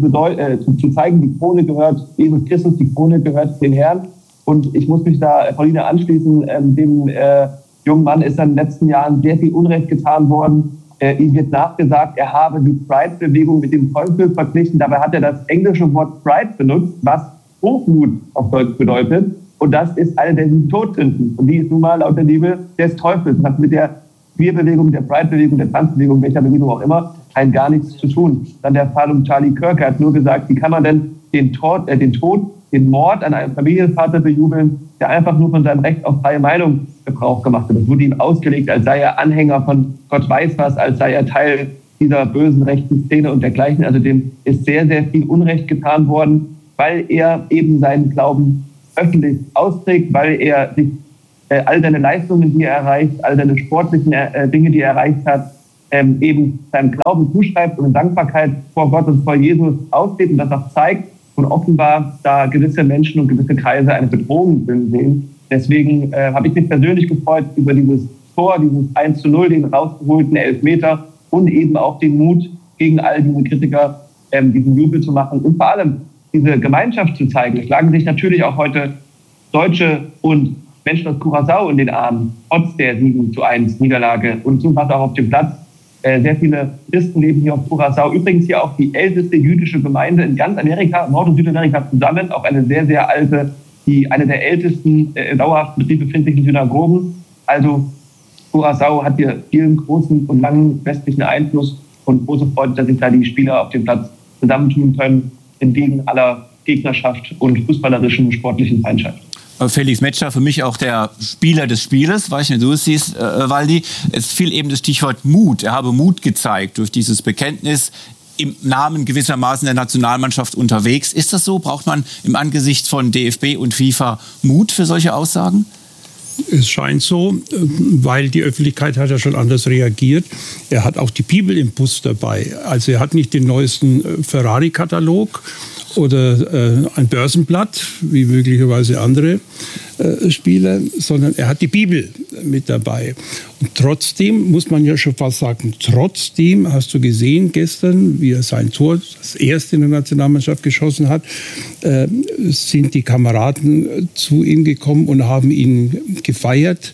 um zu zeigen, die Krone gehört Jesus Christus, die Krone gehört den Herrn. Und ich muss mich da Pauline anschließen, dem jungen Mann ist in den letzten Jahren sehr viel Unrecht getan worden. Ihm wird nachgesagt, er habe die Pride-Bewegung mit dem Teufel verglichen. Dabei hat er das englische Wort Pride benutzt, was Hochmut auf Deutsch bedeutet. Und das ist eine der Todsünden. Und die ist nun mal laut der Bibel des Teufels. Das hat mit der Queer-Bewegung, der Pride-Bewegung, der Trans-Bewegung, welcher Bewegung auch immer, gar nichts zu tun. Dann der Fall um Charlie Kirk, er hat nur gesagt, wie kann man denn den Mord an einem Familienvater bejubeln, der einfach nur von seinem Recht auf freie Meinung Gebrauch gemacht hat. Das wurde ihm ausgelegt, als sei er Anhänger von Gott weiß was, als sei er Teil dieser bösen rechten Szene und dergleichen. Also dem ist sehr, sehr viel Unrecht getan worden, weil er eben seinen Glauben öffentlich austrägt, weil er sich all seine Leistungen, die er erreicht, all seine sportlichen Dinge, die er erreicht hat, eben seinem Glauben zuschreibt und in Dankbarkeit vor Gott und vor Jesus aussteht und das auch zeigt und offenbar da gewisse Menschen und gewisse Kreise eine Bedrohung sehen. Deswegen habe ich mich persönlich gefreut über dieses Tor, dieses 1:0, den rausgeholten Elfmeter und eben auch den Mut gegen all diese Kritiker, diesen Jubel zu machen und vor allem diese Gemeinschaft zu zeigen. Es schlagen sich natürlich auch heute Deutsche und Menschen aus Curaçao in den Armen, trotz der 7:1 Niederlage. Und so war es auch auf dem Platz. Sehr viele Christen leben hier auf Curaçao. Übrigens hier auch die älteste jüdische Gemeinde in ganz Amerika, Nord- und Südamerika zusammen. Auch eine sehr, sehr alte, eine der ältesten dauerhaft in Betrieb befindlichen Synagogen. Also Curaçao hat hier vielen großen und langen westlichen Einfluss und große Freude, dass sich da die Spieler auf dem Platz zusammentun können, entgegen aller Gegnerschaft und fußballerischen, sportlichen Feindschaft. Felix Metscher, für mich auch der Spieler des Spieles, weiß nicht, wie du es siehst, Waldi. Es fiel eben das Stichwort Mut. Er habe Mut gezeigt durch dieses Bekenntnis, im Namen gewissermaßen der Nationalmannschaft unterwegs. Ist das so? Braucht man im Angesicht von DFB und FIFA Mut für solche Aussagen? Es scheint so, weil die Öffentlichkeit hat ja schon anders reagiert. Er hat auch die Bibel im Bus dabei. Also er hat nicht den neuesten Ferrari-Katalog oder ein Börsenblatt, wie möglicherweise andere Spieler, sondern er hat die Bibel mit dabei. Und trotzdem, muss man ja schon fast sagen, trotzdem hast du gesehen gestern, wie er sein Tor, das erste in der Nationalmannschaft geschossen hat, sind die Kameraden zu ihm gekommen und haben ihn gefeiert.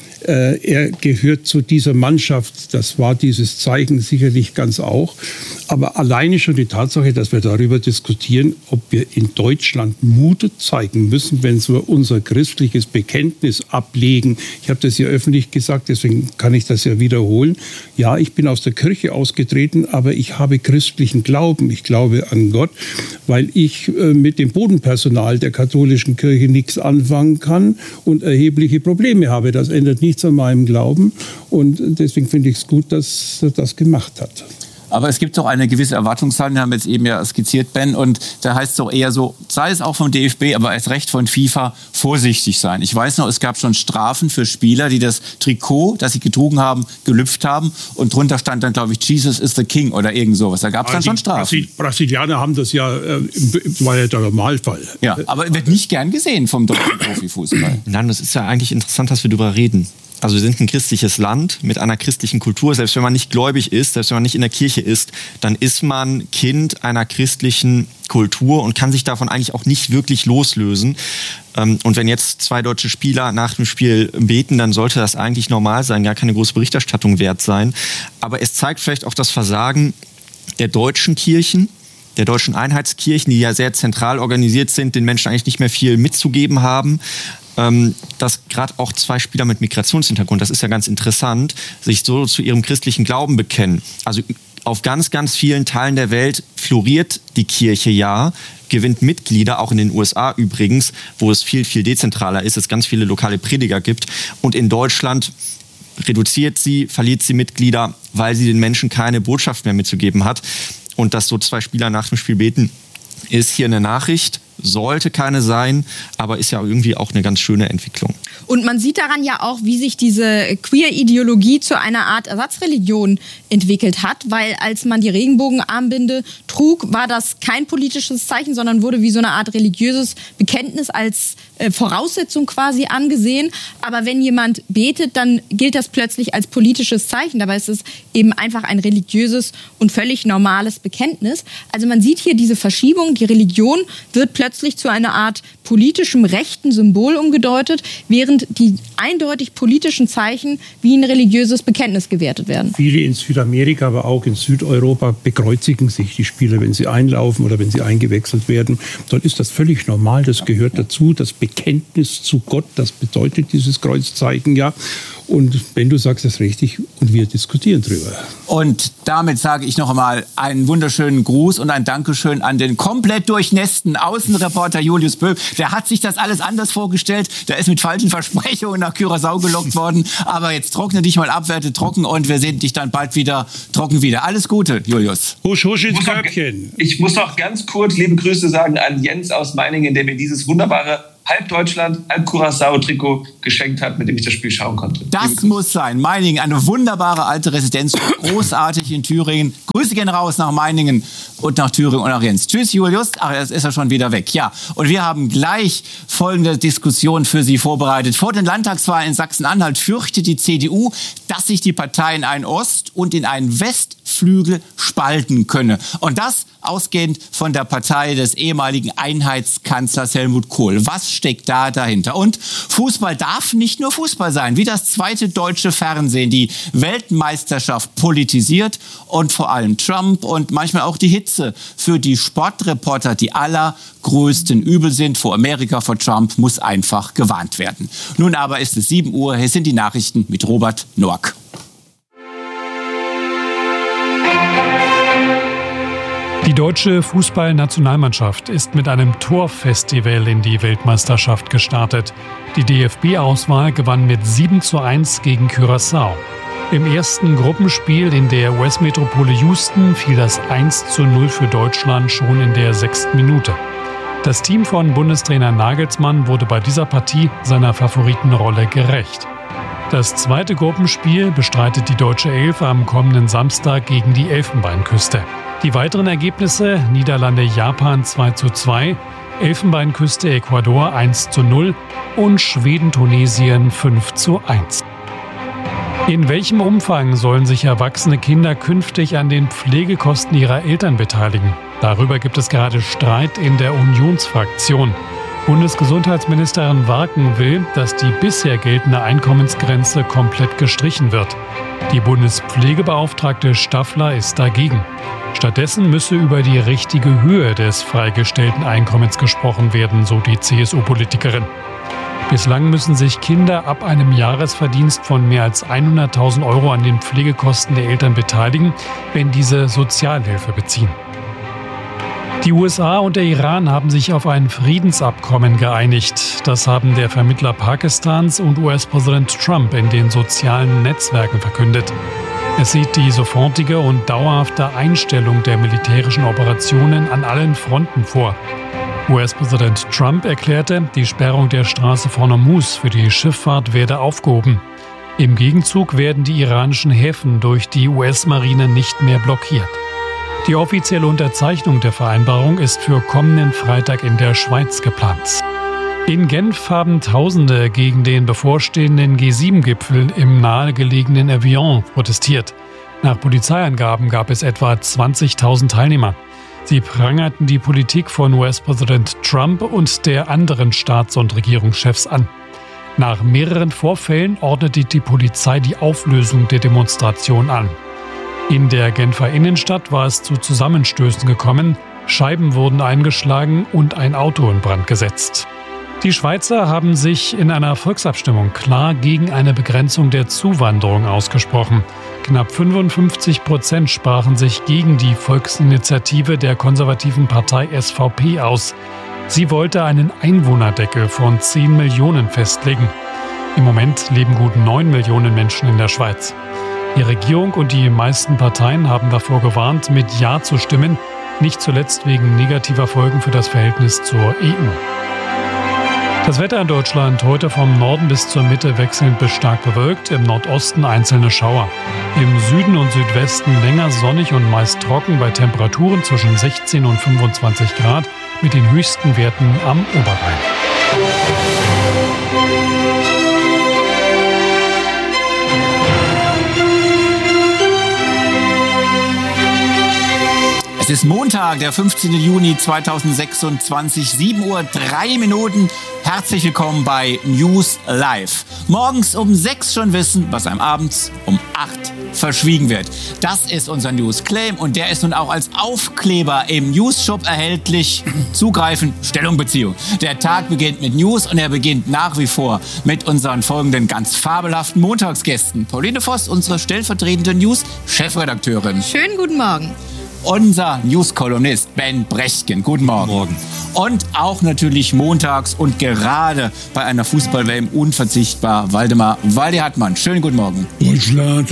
Er gehört zu dieser Mannschaft, das war dieses Zeichen sicherlich ganz auch. Aber alleine schon die Tatsache, dass wir darüber diskutieren, ob wir in Deutschland Mut zeigen müssen, wenn wir unser christliches Bekenntnis ablegen. Ich habe das ja öffentlich gesagt, deswegen kann ich das ja wiederholen. Ja, ich bin aus der Kirche ausgetreten, aber ich habe christlichen Glauben. Ich glaube an Gott, weil ich mit dem Bodenpersonal der katholischen Kirche nichts anfangen kann und erhebliche Probleme habe. Das ändert nichts an meinem Glauben und deswegen finde ich es gut, dass er das gemacht hat. Aber es gibt doch eine gewisse Erwartungshaltung, haben wir jetzt eben ja skizziert, Ben, und da heißt es doch eher so, sei es auch vom DFB, aber erst recht von FIFA, vorsichtig sein. Ich weiß noch, es gab schon Strafen für Spieler, die das Trikot, das sie getragen haben, gelüpft haben und drunter stand dann, glaube ich, Jesus is the King oder irgend sowas. Da gab es dann schon Strafen. Die Brasilianer haben das ja, war ja der Normalfall. Ja, aber wird nicht gern gesehen vom deutschen Profifußball. Nein, das ist ja eigentlich interessant, dass wir darüber reden. Also wir sind ein christliches Land mit einer christlichen Kultur. Selbst wenn man nicht gläubig ist, selbst wenn man nicht in der Kirche ist, dann ist man Kind einer christlichen Kultur und kann sich davon eigentlich auch nicht wirklich loslösen. Und wenn jetzt 2 deutsche Spieler nach dem Spiel beten, dann sollte das eigentlich normal sein, gar keine große Berichterstattung wert sein. Aber es zeigt vielleicht auch das Versagen der deutschen Kirchen, der deutschen Einheitskirchen, die ja sehr zentral organisiert sind, den Menschen eigentlich nicht mehr viel mitzugeben haben. dass gerade auch 2 Spieler mit Migrationshintergrund, das ist ja ganz interessant, sich so zu ihrem christlichen Glauben bekennen. Also auf ganz, ganz vielen Teilen der Welt floriert die Kirche ja, gewinnt Mitglieder, auch in den USA übrigens, wo es viel, viel dezentraler ist, es ganz viele lokale Prediger gibt. Und in Deutschland reduziert sie, verliert sie Mitglieder, weil sie den Menschen keine Botschaft mehr mitzugeben hat. Und dass so 2 Spieler nach dem Spiel beten, ist hier eine Nachricht. Sollte keine sein, aber ist ja irgendwie auch eine ganz schöne Entwicklung. Und man sieht daran ja auch, wie sich diese Queer-Ideologie zu einer Art Ersatzreligion entwickelt hat, weil als man die Regenbogenarmbinde trug, war das kein politisches Zeichen, sondern wurde wie so eine Art religiöses Bekenntnis als Voraussetzung quasi angesehen. Aber wenn jemand betet, dann gilt das plötzlich als politisches Zeichen. Dabei ist es eben einfach ein religiöses und völlig normales Bekenntnis. Also man sieht hier diese Verschiebung, die Religion wird plötzlich zu einer Art politischem rechten Symbol umgedeutet, während die eindeutig politischen Zeichen wie ein religiöses Bekenntnis gewertet werden. Viele in Südamerika, aber auch in Südeuropa bekreuzigen sich die Spieler, wenn sie einlaufen oder wenn sie eingewechselt werden. Dort ist das völlig normal, das gehört dazu, das Bekenntnis zu Gott, das bedeutet dieses Kreuzzeichen ja. Und wenn du sagst, das ist richtig, und wir diskutieren drüber. Und damit sage ich noch einmal einen wunderschönen Gruß und ein Dankeschön an den komplett durchnässten Außenreporter Julius Böhm. Der hat sich das alles anders vorgestellt. Der ist mit falschen Versprechungen nach Curaçao gelockt worden. Aber jetzt trockne dich mal ab, werde trocken, und wir sehen dich dann bald wieder trocken wieder. Alles Gute, Julius. Husch, husch ins Körbchen. Ich muss noch ganz kurz liebe Grüße sagen an Jens aus Meiningen, der mir dieses wunderbare halb Deutschland, halb Curaçao-Trikot geschenkt hat, mit dem ich das Spiel schauen konnte. Das muss sein. Meiningen, eine wunderbare alte Residenz, großartig in Thüringen. Grüße gehen raus nach Meiningen und nach Thüringen und nach Jens. Tschüss, Julius. Ach, jetzt ist er schon wieder weg. Ja, und wir haben gleich folgende Diskussion für Sie vorbereitet. Vor den Landtagswahlen in Sachsen-Anhalt fürchtet die CDU, dass sich die Partei in einen Ost- und in einen Westflügel spalten könne. Und das ausgehend von der Partei des ehemaligen Einheitskanzlers Helmut Kohl. Was steckt da dahinter? Und Fußball darf nicht nur Fußball sein, wie das zweite deutsche Fernsehen die Weltmeisterschaft politisiert und vor allem Trump und manchmal auch die Hitze für die Sportreporter die allergrößten Übel sind. Vor Amerika, vor Trump muss einfach gewarnt werden. Nun aber ist es 7 Uhr, hier sind die Nachrichten mit Robert Noack. Die deutsche Fußballnationalmannschaft ist mit einem Torfestival in die Weltmeisterschaft gestartet. Die DFB-Auswahl gewann mit 7:1 gegen Curaçao. Im ersten Gruppenspiel in der US-Metropole Houston fiel das 1:0 für Deutschland schon in der 6. Minute. Das Team von Bundestrainer Nagelsmann wurde bei dieser Partie seiner Favoritenrolle gerecht. Das zweite Gruppenspiel bestreitet die deutsche Elf am kommenden Samstag gegen die Elfenbeinküste. Die weiteren Ergebnisse: Niederlande-Japan 2:2, Elfenbeinküste-Ecuador 1:0 und Schweden-Tunesien 5:1. In welchem Umfang sollen sich erwachsene Kinder künftig an den Pflegekosten ihrer Eltern beteiligen? Darüber gibt es gerade Streit in der Unionsfraktion. Bundesgesundheitsministerin Warken will, dass die bisher geltende Einkommensgrenze komplett gestrichen wird. Die Bundespflegebeauftragte Staffler ist dagegen. Stattdessen müsse über die richtige Höhe des freigestellten Einkommens gesprochen werden, so die CSU-Politikerin. Bislang müssen sich Kinder ab einem Jahresverdienst von mehr als 100.000 € an den Pflegekosten der Eltern beteiligen, wenn diese Sozialhilfe beziehen. Die USA und der Iran haben sich auf ein Friedensabkommen geeinigt. Das haben der Vermittler Pakistans und US-Präsident Trump in den sozialen Netzwerken verkündet. Es sieht die sofortige und dauerhafte Einstellung der militärischen Operationen an allen Fronten vor. US-Präsident Trump erklärte, die Sperrung der Straße von Hormuz für die Schifffahrt werde aufgehoben. Im Gegenzug werden die iranischen Häfen durch die US-Marine nicht mehr blockiert. Die offizielle Unterzeichnung der Vereinbarung ist für kommenden Freitag in der Schweiz geplant. In Genf haben Tausende gegen den bevorstehenden G7-Gipfel im nahegelegenen Evian protestiert. Nach Polizeiangaben gab es etwa 20.000 Teilnehmer. Sie prangerten die Politik von US-Präsident Trump und der anderen Staats- und Regierungschefs an. Nach mehreren Vorfällen ordnete die Polizei die Auflösung der Demonstration an. In der Genfer Innenstadt war es zu Zusammenstößen gekommen, Scheiben wurden eingeschlagen und ein Auto in Brand gesetzt. Die Schweizer haben sich in einer Volksabstimmung klar gegen eine Begrenzung der Zuwanderung ausgesprochen. Knapp 55% sprachen sich gegen die Volksinitiative der konservativen Partei SVP aus. Sie wollte einen Einwohnerdeckel von 10 Millionen festlegen. Im Moment leben gut 9 Millionen Menschen in der Schweiz. Die Regierung und die meisten Parteien haben davor gewarnt, mit Ja zu stimmen, nicht zuletzt wegen negativer Folgen für das Verhältnis zur EU. Das Wetter in Deutschland heute vom Norden bis zur Mitte wechselnd bis stark bewölkt, im Nordosten einzelne Schauer. Im Süden und Südwesten länger sonnig und meist trocken bei Temperaturen zwischen 16 und 25 Grad mit den höchsten Werten am Oberrhein. Es ist Montag, der 15. Juni 2026, 7:03 Uhr. Herzlich willkommen bei News Live. Morgens um 6 schon wissen, was einem abends um 8 verschwiegen wird. Das ist unser News-Claim und der ist nun auch als Aufkleber im News-Shop erhältlich. Zugreifen, Stellung, Beziehung. Der Tag beginnt mit News und er beginnt nach wie vor mit unseren folgenden ganz fabelhaften Montagsgästen. Pauline Voss, unsere stellvertretende News-Chefredakteurin. Schönen guten Morgen. Unser News-Kolumnist Ben Brechtgen. Guten Morgen. Guten Morgen. Und auch natürlich montags und gerade bei einer Fußball-WM unverzichtbar Waldemar Waldi-Hartmann. Schönen guten Morgen. Deutschland.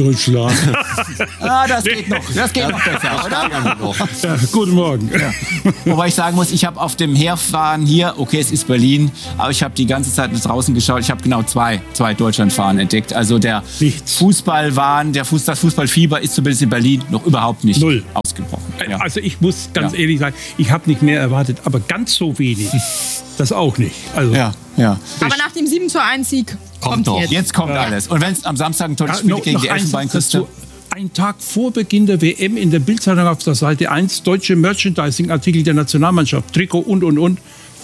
Das geht noch besser, oder? Ja, guten Morgen. Ja. Wobei ich sagen muss, ich habe auf dem Herfahren hier, okay, es ist Berlin, aber ich habe die ganze Zeit nach draußen geschaut. Ich habe genau zwei Deutschlandfahren entdeckt. Also der Fußballwahn, das Fußballfieber ist zumindest in Berlin noch überhaupt nicht ausgebrochen. Ja. Also ich muss ganz ehrlich sagen, ich habe nicht mehr erwartet, aber ganz so wenig, das auch nicht. Also ja. Aber nach dem 7:1-Sieg kommt doch. Jetzt kommt alles. Und wenn es am Samstag ein tolles Spiel gegen die Elfenbeinküste... Ein Tag vor Beginn der WM in der Bild-Zeitung auf der Seite 1, deutsche Merchandising-Artikel der Nationalmannschaft, Trikot und.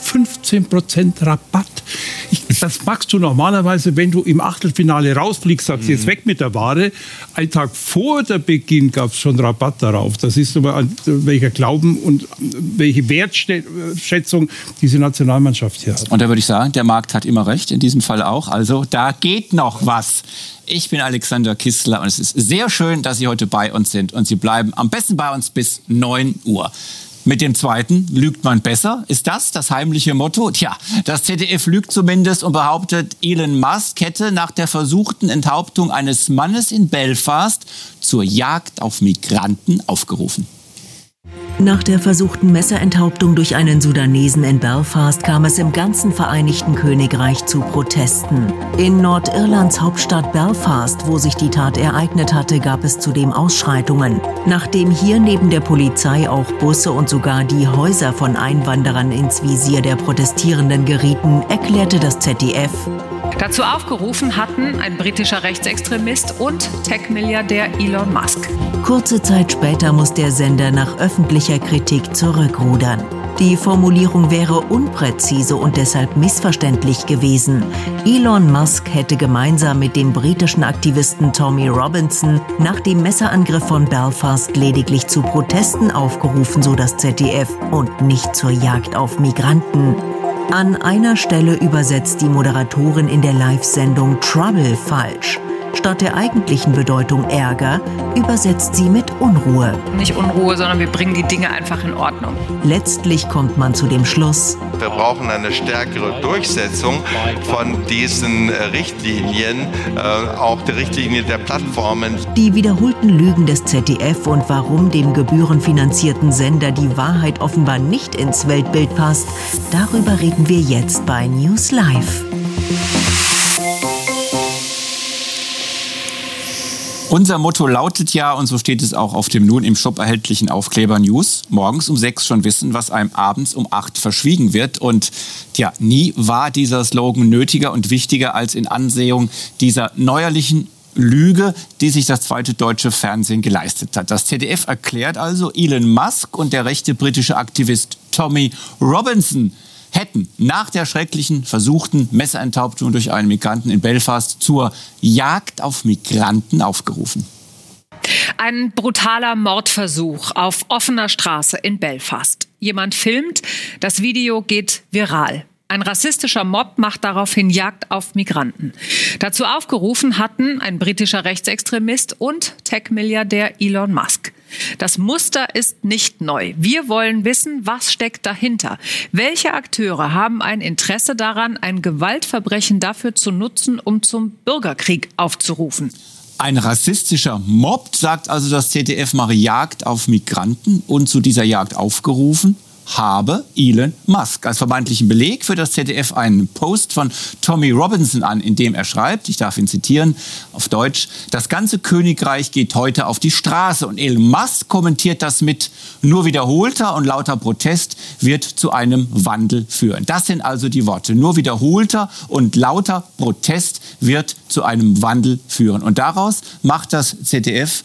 15% Rabatt. Das magst du normalerweise, wenn du im Achtelfinale rausfliegst, sagst jetzt weg mit der Ware. Ein Tag vor der Beginn gab es schon Rabatt darauf. Das ist aber welcher Glauben und welche Wertschätzung diese Nationalmannschaft hier hat. Und da würde ich sagen, der Markt hat immer recht, in diesem Fall auch. Also da geht noch was. Ich bin Alexander Kistler und es ist sehr schön, dass Sie heute bei uns sind. Und Sie bleiben am besten bei uns bis 9 Uhr. Mit dem zweiten lügt man besser. Ist das heimliche Motto? Tja, das ZDF lügt zumindest und behauptet, Elon Musk hätte nach der versuchten Enthauptung eines Mannes in Belfast zur Jagd auf Migranten aufgerufen. Nach der versuchten Messerenthauptung durch einen Sudanesen in Belfast kam es im ganzen Vereinigten Königreich zu Protesten. In Nordirlands Hauptstadt Belfast, wo sich die Tat ereignet hatte, gab es zudem Ausschreitungen. Nachdem hier neben der Polizei auch Busse und sogar die Häuser von Einwanderern ins Visier der Protestierenden gerieten, erklärte das ZDF: Dazu aufgerufen hatten ein britischer Rechtsextremist und Tech-Milliardär Elon Musk. Kurze Zeit später muss der Sender nach öffentlicher Kritik zurückrudern. Die Formulierung wäre unpräzise und deshalb missverständlich gewesen. Elon Musk hätte gemeinsam mit dem britischen Aktivisten Tommy Robinson nach dem Messerangriff von Belfast lediglich zu Protesten aufgerufen, so das ZDF, und nicht zur Jagd auf Migranten. An einer Stelle übersetzt die Moderatorin in der Live-Sendung Trouble falsch. Statt der eigentlichen Bedeutung Ärger übersetzt sie mit Unruhe. Nicht Unruhe, sondern wir bringen die Dinge einfach in Ordnung. Letztlich kommt man zu dem Schluss: Wir brauchen eine stärkere Durchsetzung von diesen Richtlinien, auch die Richtlinie der Plattformen. Die wiederholten Lügen des ZDF und warum dem gebührenfinanzierten Sender die Wahrheit offenbar nicht ins Weltbild passt, darüber reden wir jetzt bei News Live. Unser Motto lautet ja, und so steht es auch auf dem nun im Shop erhältlichen Aufkleber News, morgens um 6 schon wissen, was einem abends um 8 verschwiegen wird. Und tja, nie war dieser Slogan nötiger und wichtiger als in Ansehung dieser neuerlichen Lüge, die sich das zweite deutsche Fernsehen geleistet hat. Das ZDF erklärt also, Elon Musk und der rechte britische Aktivist Tommy Robinson hätten nach der schrecklichen versuchten Messerenthauptung durch einen Migranten in Belfast zur Jagd auf Migranten aufgerufen. Ein brutaler Mordversuch auf offener Straße in Belfast. Jemand filmt, das Video geht viral. Ein rassistischer Mob macht daraufhin Jagd auf Migranten. Dazu aufgerufen hatten ein britischer Rechtsextremist und Tech-Milliardär Elon Musk. Das Muster ist nicht neu. Wir wollen wissen, was steckt dahinter. Welche Akteure haben ein Interesse daran, ein Gewaltverbrechen dafür zu nutzen, um zum Bürgerkrieg aufzurufen? Ein rassistischer Mob, sagt also das ZDF, mache Jagd auf Migranten und zu dieser Jagd aufgerufen habe Elon Musk als vermeintlichen Beleg für das ZDF einen Post von Tommy Robinson an, in dem er schreibt, ich darf ihn zitieren auf Deutsch, das ganze Königreich geht heute auf die Straße. Und Elon Musk kommentiert das mit, nur wiederholter und lauter Protest wird zu einem Wandel führen. Das sind also die Worte. Nur wiederholter und lauter Protest wird zu einem Wandel führen. Und daraus macht das ZDF,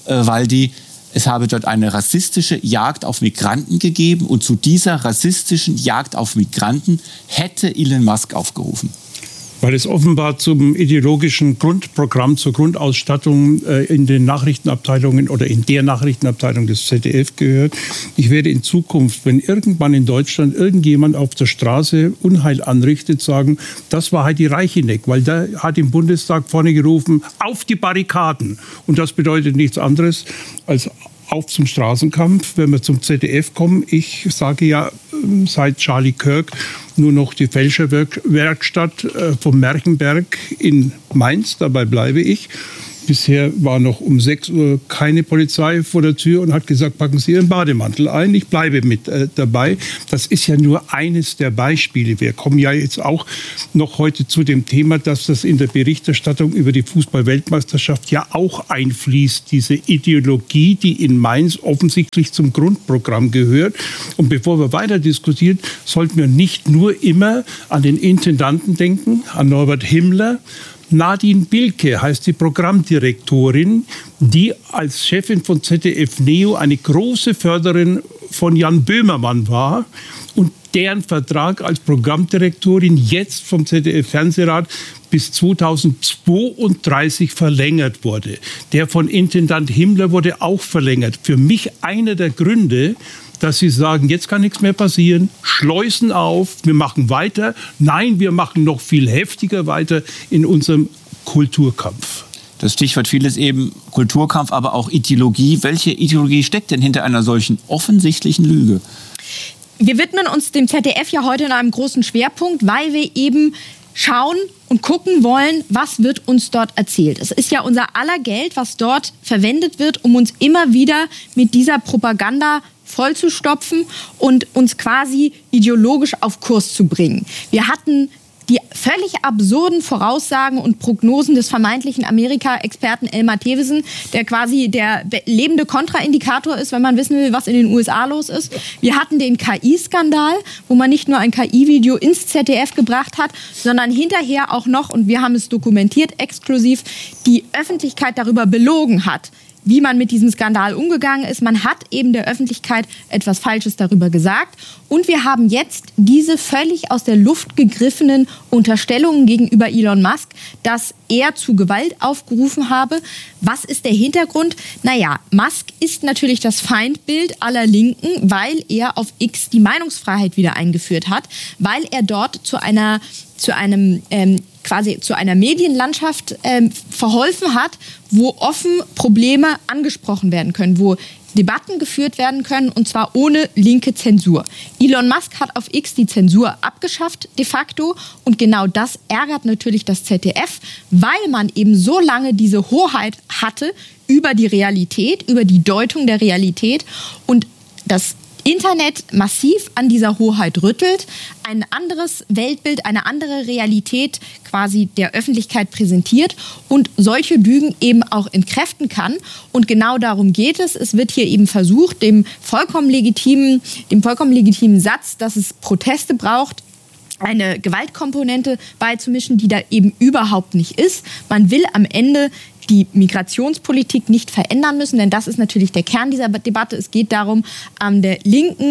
es habe dort eine rassistische Jagd auf Migranten gegeben und zu dieser rassistischen Jagd auf Migranten hätte Elon Musk aufgerufen. Weil es offenbar zum ideologischen Grundprogramm, zur Grundausstattung in den Nachrichtenabteilungen oder in der Nachrichtenabteilung des ZDF gehört. Ich werde in Zukunft, wenn irgendwann in Deutschland irgendjemand auf der Straße Unheil anrichtet, sagen, das war Heidi Reicheneck, weil der hat im Bundestag vorne gerufen, auf die Barrikaden. Und das bedeutet nichts anderes als auf zum Straßenkampf. Wenn wir zum ZDF kommen, ich sage ja seit Charlie Kirk nur noch die Fälscherwerkstatt vom Märchenberg in Mainz, dabei bleibe ich. Bisher war noch um 6 Uhr keine Polizei vor der Tür und hat gesagt, packen Sie Ihren Bademantel ein, ich bleibe mit dabei. Das ist ja nur eines der Beispiele. Wir kommen ja jetzt auch noch heute zu dem Thema, dass das in der Berichterstattung über die Fußball-Weltmeisterschaft ja auch einfließt, diese Ideologie, die in Mainz offensichtlich zum Grundprogramm gehört. Und bevor wir weiter diskutieren, sollten wir nicht nur immer an den Intendanten denken, an Norbert Himmler. Nadine Bilke heißt die Programmdirektorin, die als Chefin von ZDF Neo eine große Förderin von Jan Böhmermann war und deren Vertrag als Programmdirektorin jetzt vom ZDF-Fernsehrat bis 2032 verlängert wurde. Der von Intendant Himmler wurde auch verlängert. Für mich einer der Gründe, dass sie sagen, jetzt kann nichts mehr passieren, Schleusen auf, wir machen weiter. Nein, wir machen noch viel heftiger weiter in unserem Kulturkampf. Das Stichwort vieles eben Kulturkampf, aber auch Ideologie. Welche Ideologie steckt denn hinter einer solchen offensichtlichen Lüge? Wir widmen uns dem ZDF ja heute in einem großen Schwerpunkt, weil wir eben schauen und gucken wollen, was wird uns dort erzählt. Es ist ja unser aller Geld, was dort verwendet wird, um uns immer wieder mit dieser Propaganda vollzustopfen und uns quasi ideologisch auf Kurs zu bringen. Wir hatten die völlig absurden Voraussagen und Prognosen des vermeintlichen Amerika-Experten Elmar Thewesen, der quasi der lebende Kontraindikator ist, wenn man wissen will, was in den USA los ist. Wir hatten den KI-Skandal, wo man nicht nur ein KI-Video ins ZDF gebracht hat, sondern hinterher auch noch, und wir haben es dokumentiert exklusiv, die Öffentlichkeit darüber belogen hat, wie man mit diesem Skandal umgegangen ist. Man hat eben der Öffentlichkeit etwas Falsches darüber gesagt. Und wir haben jetzt diese völlig aus der Luft gegriffenen Unterstellungen gegenüber Elon Musk, dass er zu Gewalt aufgerufen habe. Was ist der Hintergrund? Naja, Musk ist natürlich das Feindbild aller Linken, weil er auf X die Meinungsfreiheit wieder eingeführt hat, weil er dort zu einer Medienlandschaft verholfen hat, wo offen Probleme angesprochen werden können, wo Debatten geführt werden können, und zwar ohne linke Zensur. Elon Musk hat auf X die Zensur abgeschafft de facto, und genau das ärgert natürlich das ZDF, weil man eben so lange diese Hoheit hatte über die Realität, über die Deutung der Realität, und das Internet massiv an dieser Hoheit rüttelt, ein anderes Weltbild, eine andere Realität quasi der Öffentlichkeit präsentiert und solche Lügen eben auch entkräften kann. Und genau darum geht es. Es wird hier eben versucht, dem vollkommen legitimen Satz, dass es Proteste braucht, eine Gewaltkomponente beizumischen, die da eben überhaupt nicht ist. Man will am Ende die Migrationspolitik nicht verändern müssen, denn das ist natürlich der Kern dieser Debatte. Es geht darum, an der linken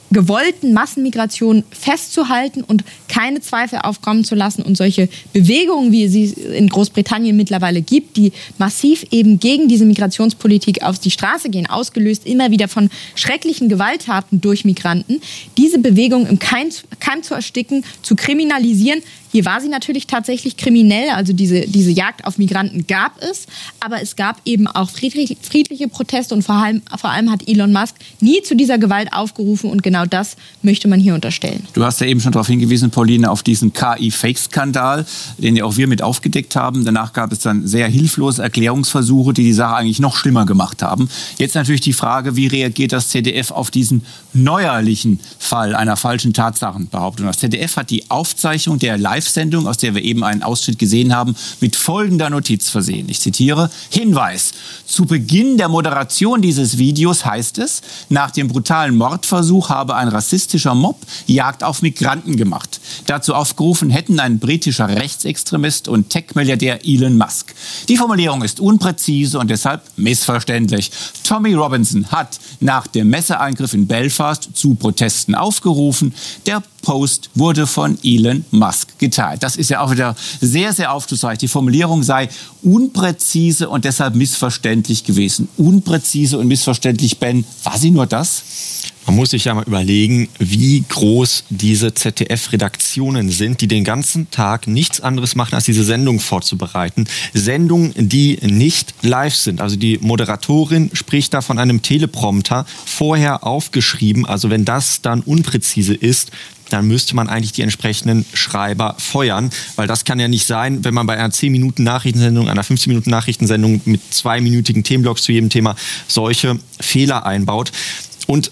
gewollten Massenmigration festzuhalten und keine Zweifel aufkommen zu lassen und solche Bewegungen, wie es sie in Großbritannien mittlerweile gibt, die massiv eben gegen diese Migrationspolitik auf die Straße gehen, ausgelöst immer wieder von schrecklichen Gewalttaten durch Migranten, diese Bewegung im Keim zu ersticken, zu kriminalisieren. Hier war sie natürlich tatsächlich kriminell, also diese Jagd auf Migranten gab es, aber es gab eben auch friedliche Proteste und vor allem hat Elon Musk nie zu dieser Gewalt aufgerufen und genau das möchte man hier unterstellen. Du hast ja eben schon darauf hingewiesen, Pauline, auf diesen KI-Fake-Skandal, den ja auch wir mit aufgedeckt haben. Danach gab es dann sehr hilflose Erklärungsversuche, die Sache eigentlich noch schlimmer gemacht haben. Jetzt natürlich die Frage, wie reagiert das ZDF auf diesen neuerlichen Fall einer falschen Tatsachenbehauptung? Das ZDF hat die Aufzeichnung der Live-Sendung, aus der wir eben einen Ausschnitt gesehen haben, mit folgender Notiz versehen. Ich zitiere: Hinweis: Zu Beginn der Moderation dieses Videos heißt es, nach dem brutalen Mordversuch habe ein rassistischer Mob Jagd auf Migranten gemacht. Dazu aufgerufen hätten ein britischer Rechtsextremist und Tech-Milliardär Elon Musk. Die Formulierung ist unpräzise und deshalb missverständlich. Tommy Robinson hat nach dem Messeangriff in Belfast zu Protesten aufgerufen. Der Post wurde von Elon Musk geteilt. Das ist ja auch wieder sehr, sehr aufschlussreich. Die Formulierung sei unpräzise und deshalb missverständlich gewesen. Unpräzise und missverständlich, Ben, war sie nur das? Man muss sich ja mal überlegen, wie groß diese ZDF-Redaktionen sind, die den ganzen Tag nichts anderes machen, als diese Sendung vorzubereiten. Sendungen, die nicht live sind. Also die Moderatorin spricht da von einem Teleprompter vorher aufgeschrieben. Also wenn das dann unpräzise ist, dann müsste man eigentlich die entsprechenden Schreiber feuern. Weil das kann ja nicht sein, wenn man bei einer 10-Minuten-Nachrichtensendung, einer 15-Minuten-Nachrichtensendung mit 2-minütigen Themenblocks zu jedem Thema solche Fehler einbaut. Und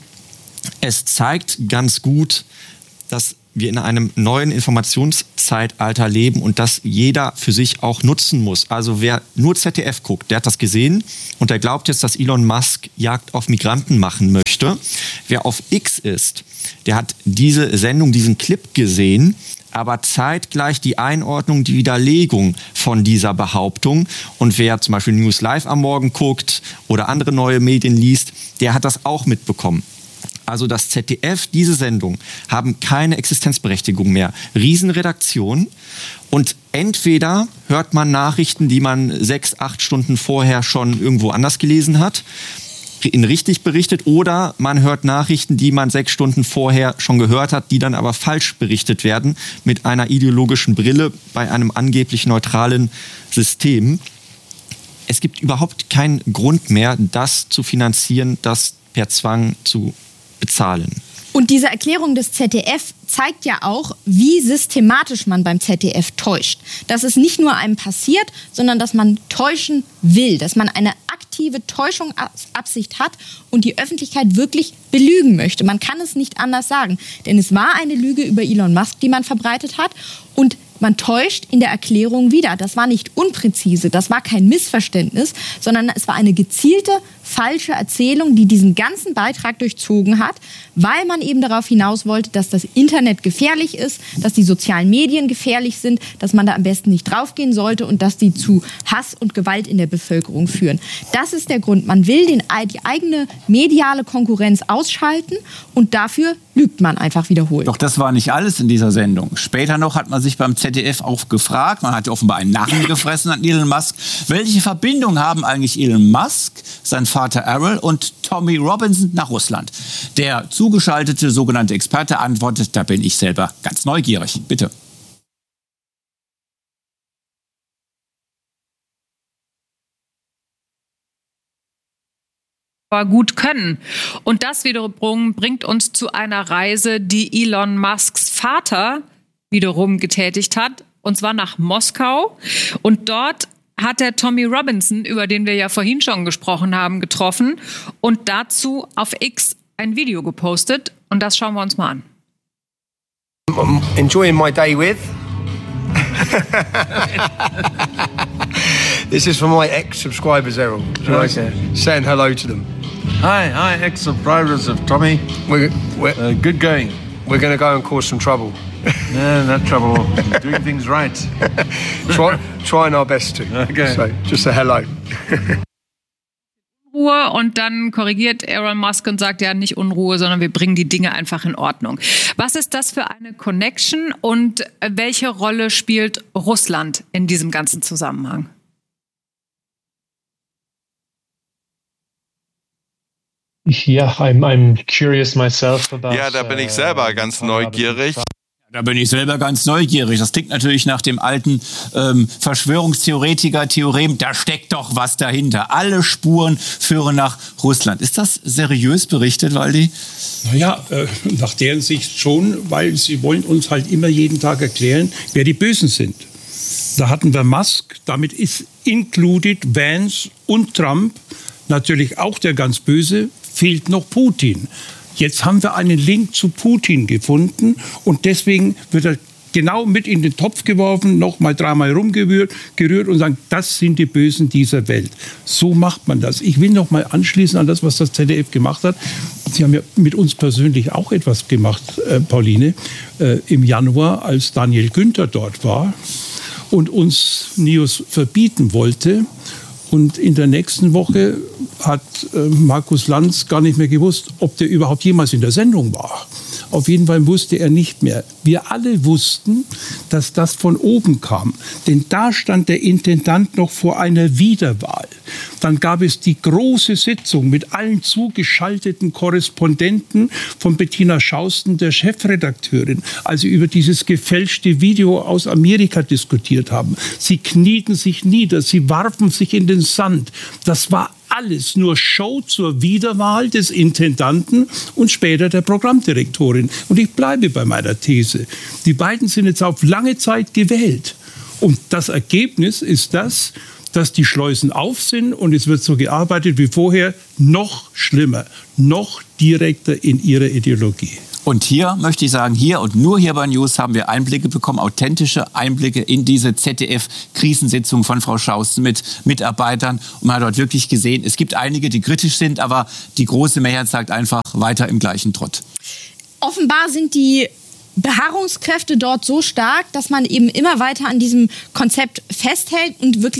es zeigt ganz gut, dass wir in einem neuen Informationszeitalter leben und das jeder für sich auch nutzen muss. Also wer nur ZDF guckt, der hat das gesehen und der glaubt jetzt, dass Elon Musk Jagd auf Migranten machen möchte. Wer auf X ist, der hat diese Sendung, diesen Clip gesehen, aber zeitgleich die Einordnung, die Widerlegung von dieser Behauptung. Und wer zum Beispiel News Live am Morgen guckt oder andere neue Medien liest, der hat das auch mitbekommen. Also das ZDF, diese Sendung, haben keine Existenzberechtigung mehr. Riesenredaktion. Und entweder hört man Nachrichten, die man 6-8 Stunden vorher schon irgendwo anders gelesen hat, in richtig berichtet, oder man hört Nachrichten, die man 6 Stunden vorher schon gehört hat, die dann aber falsch berichtet werden, mit einer ideologischen Brille bei einem angeblich neutralen System. Es gibt überhaupt keinen Grund mehr, das zu finanzieren, das per Zwang zu bezahlen. Und diese Erklärung des ZDF zeigt ja auch, wie systematisch man beim ZDF täuscht. Dass es nicht nur einem passiert, sondern dass man täuschen will, dass man eine aktive Täuschungsabsicht hat und die Öffentlichkeit wirklich belügen möchte. Man kann es nicht anders sagen, denn es war eine Lüge über Elon Musk, die man verbreitet hat, und man täuscht in der Erklärung wieder. Das war nicht unpräzise, das war kein Missverständnis, sondern es war eine gezielte, falsche Erzählung, die diesen ganzen Beitrag durchzogen hat, weil man eben darauf hinaus wollte, dass das Internet gefährlich ist, dass die sozialen Medien gefährlich sind, dass man da am besten nicht draufgehen sollte und dass die zu Hass und Gewalt in der Bevölkerung führen. Das ist der Grund. Man will die eigene mediale Konkurrenz ausschalten und dafür lügt man einfach wiederholt. Doch das war nicht alles in dieser Sendung. Später noch hat man sich beim ZDF auch gefragt, man hatte offenbar einen Narren gefressen an Elon Musk, welche Verbindung haben eigentlich Elon Musk, sein Vater Errol und Tommy Robinson nach Russland? Der zugeschaltete sogenannte Experte antwortet, da bin ich selber ganz neugierig. Bitte. Gut können. Und das wiederum bringt uns zu einer Reise, die Elon Musks Vater wiederum getätigt hat, und zwar nach Moskau. Und dort hat er Tommy Robinson, über den wir ja vorhin schon gesprochen haben, getroffen und dazu auf X ein Video gepostet. Und das schauen wir uns mal an. I'm enjoying my day with. This is for my ex-subscribers, Errol. Okay. Saying hello to them. Hi, ex-subscribers of Tommy. We're good going. We're going to go and cause some trouble. No, not trouble. Doing things right. Trying our best to. Okay. So, just a hello. Unruhe und dann korrigiert Elon Musk und sagt, ja, nicht Unruhe, sondern wir bringen die Dinge einfach in Ordnung. Was ist das für eine Connection und welche Rolle spielt Russland in diesem ganzen Zusammenhang? Yeah, I'm curious myself about. Ja, da bin ich selber ganz neugierig. Da bin ich selber ganz neugierig. Das klingt natürlich nach dem alten Verschwörungstheoretiker-Theorem. Da steckt doch was dahinter. Alle Spuren führen nach Russland. Ist das seriös berichtet, Waldi? Naja, nach deren Sicht schon, weil sie wollen uns halt immer jeden Tag erklären, wer die Bösen sind. Da hatten wir Musk, damit ist included Vance und Trump, natürlich auch der ganz Böse, fehlt noch Putin. Jetzt haben wir einen Link zu Putin gefunden und deswegen wird er genau mit in den Topf geworfen, nochmal dreimal rumgerührt und sagen, das sind die Bösen dieser Welt. So macht man das. Ich will noch mal anschließen an das, was das ZDF gemacht hat. Sie haben ja mit uns persönlich auch etwas gemacht, Pauline, im Januar, als Daniel Günther dort war und uns News verbieten wollte. Und in der nächsten Woche hat Markus Lanz gar nicht mehr gewusst, ob der überhaupt jemals in der Sendung war. Auf jeden Fall wusste er nicht mehr. Wir alle wussten, dass das von oben kam. Denn da stand der Intendant noch vor einer Wiederwahl. Dann gab es die große Sitzung mit allen zugeschalteten Korrespondenten von Bettina Schausten, der Chefredakteurin, als sie über dieses gefälschte Video aus Amerika diskutiert haben. Sie knieten sich nieder, sie warfen sich in den Sand. Das war alles nur Show zur Wiederwahl des Intendanten und später der Programmdirektorin. Und ich bleibe bei meiner These. Die beiden sind jetzt auf lange Zeit gewählt. Und das Ergebnis ist das, dass die Schleusen auf sind und es wird so gearbeitet wie vorher, noch schlimmer, noch direkter in ihrer Ideologie. Und hier möchte ich sagen, hier und nur hier bei News haben wir Einblicke bekommen, authentische Einblicke in diese ZDF-Krisensitzung von Frau Schausten mit Mitarbeitern. Und man hat dort wirklich gesehen, es gibt einige, die kritisch sind, aber die große Mehrheit sagt einfach weiter im gleichen Trott. Offenbar sind die Beharrungskräfte dort so stark, dass man eben immer weiter an diesem Konzept festhält und wirklich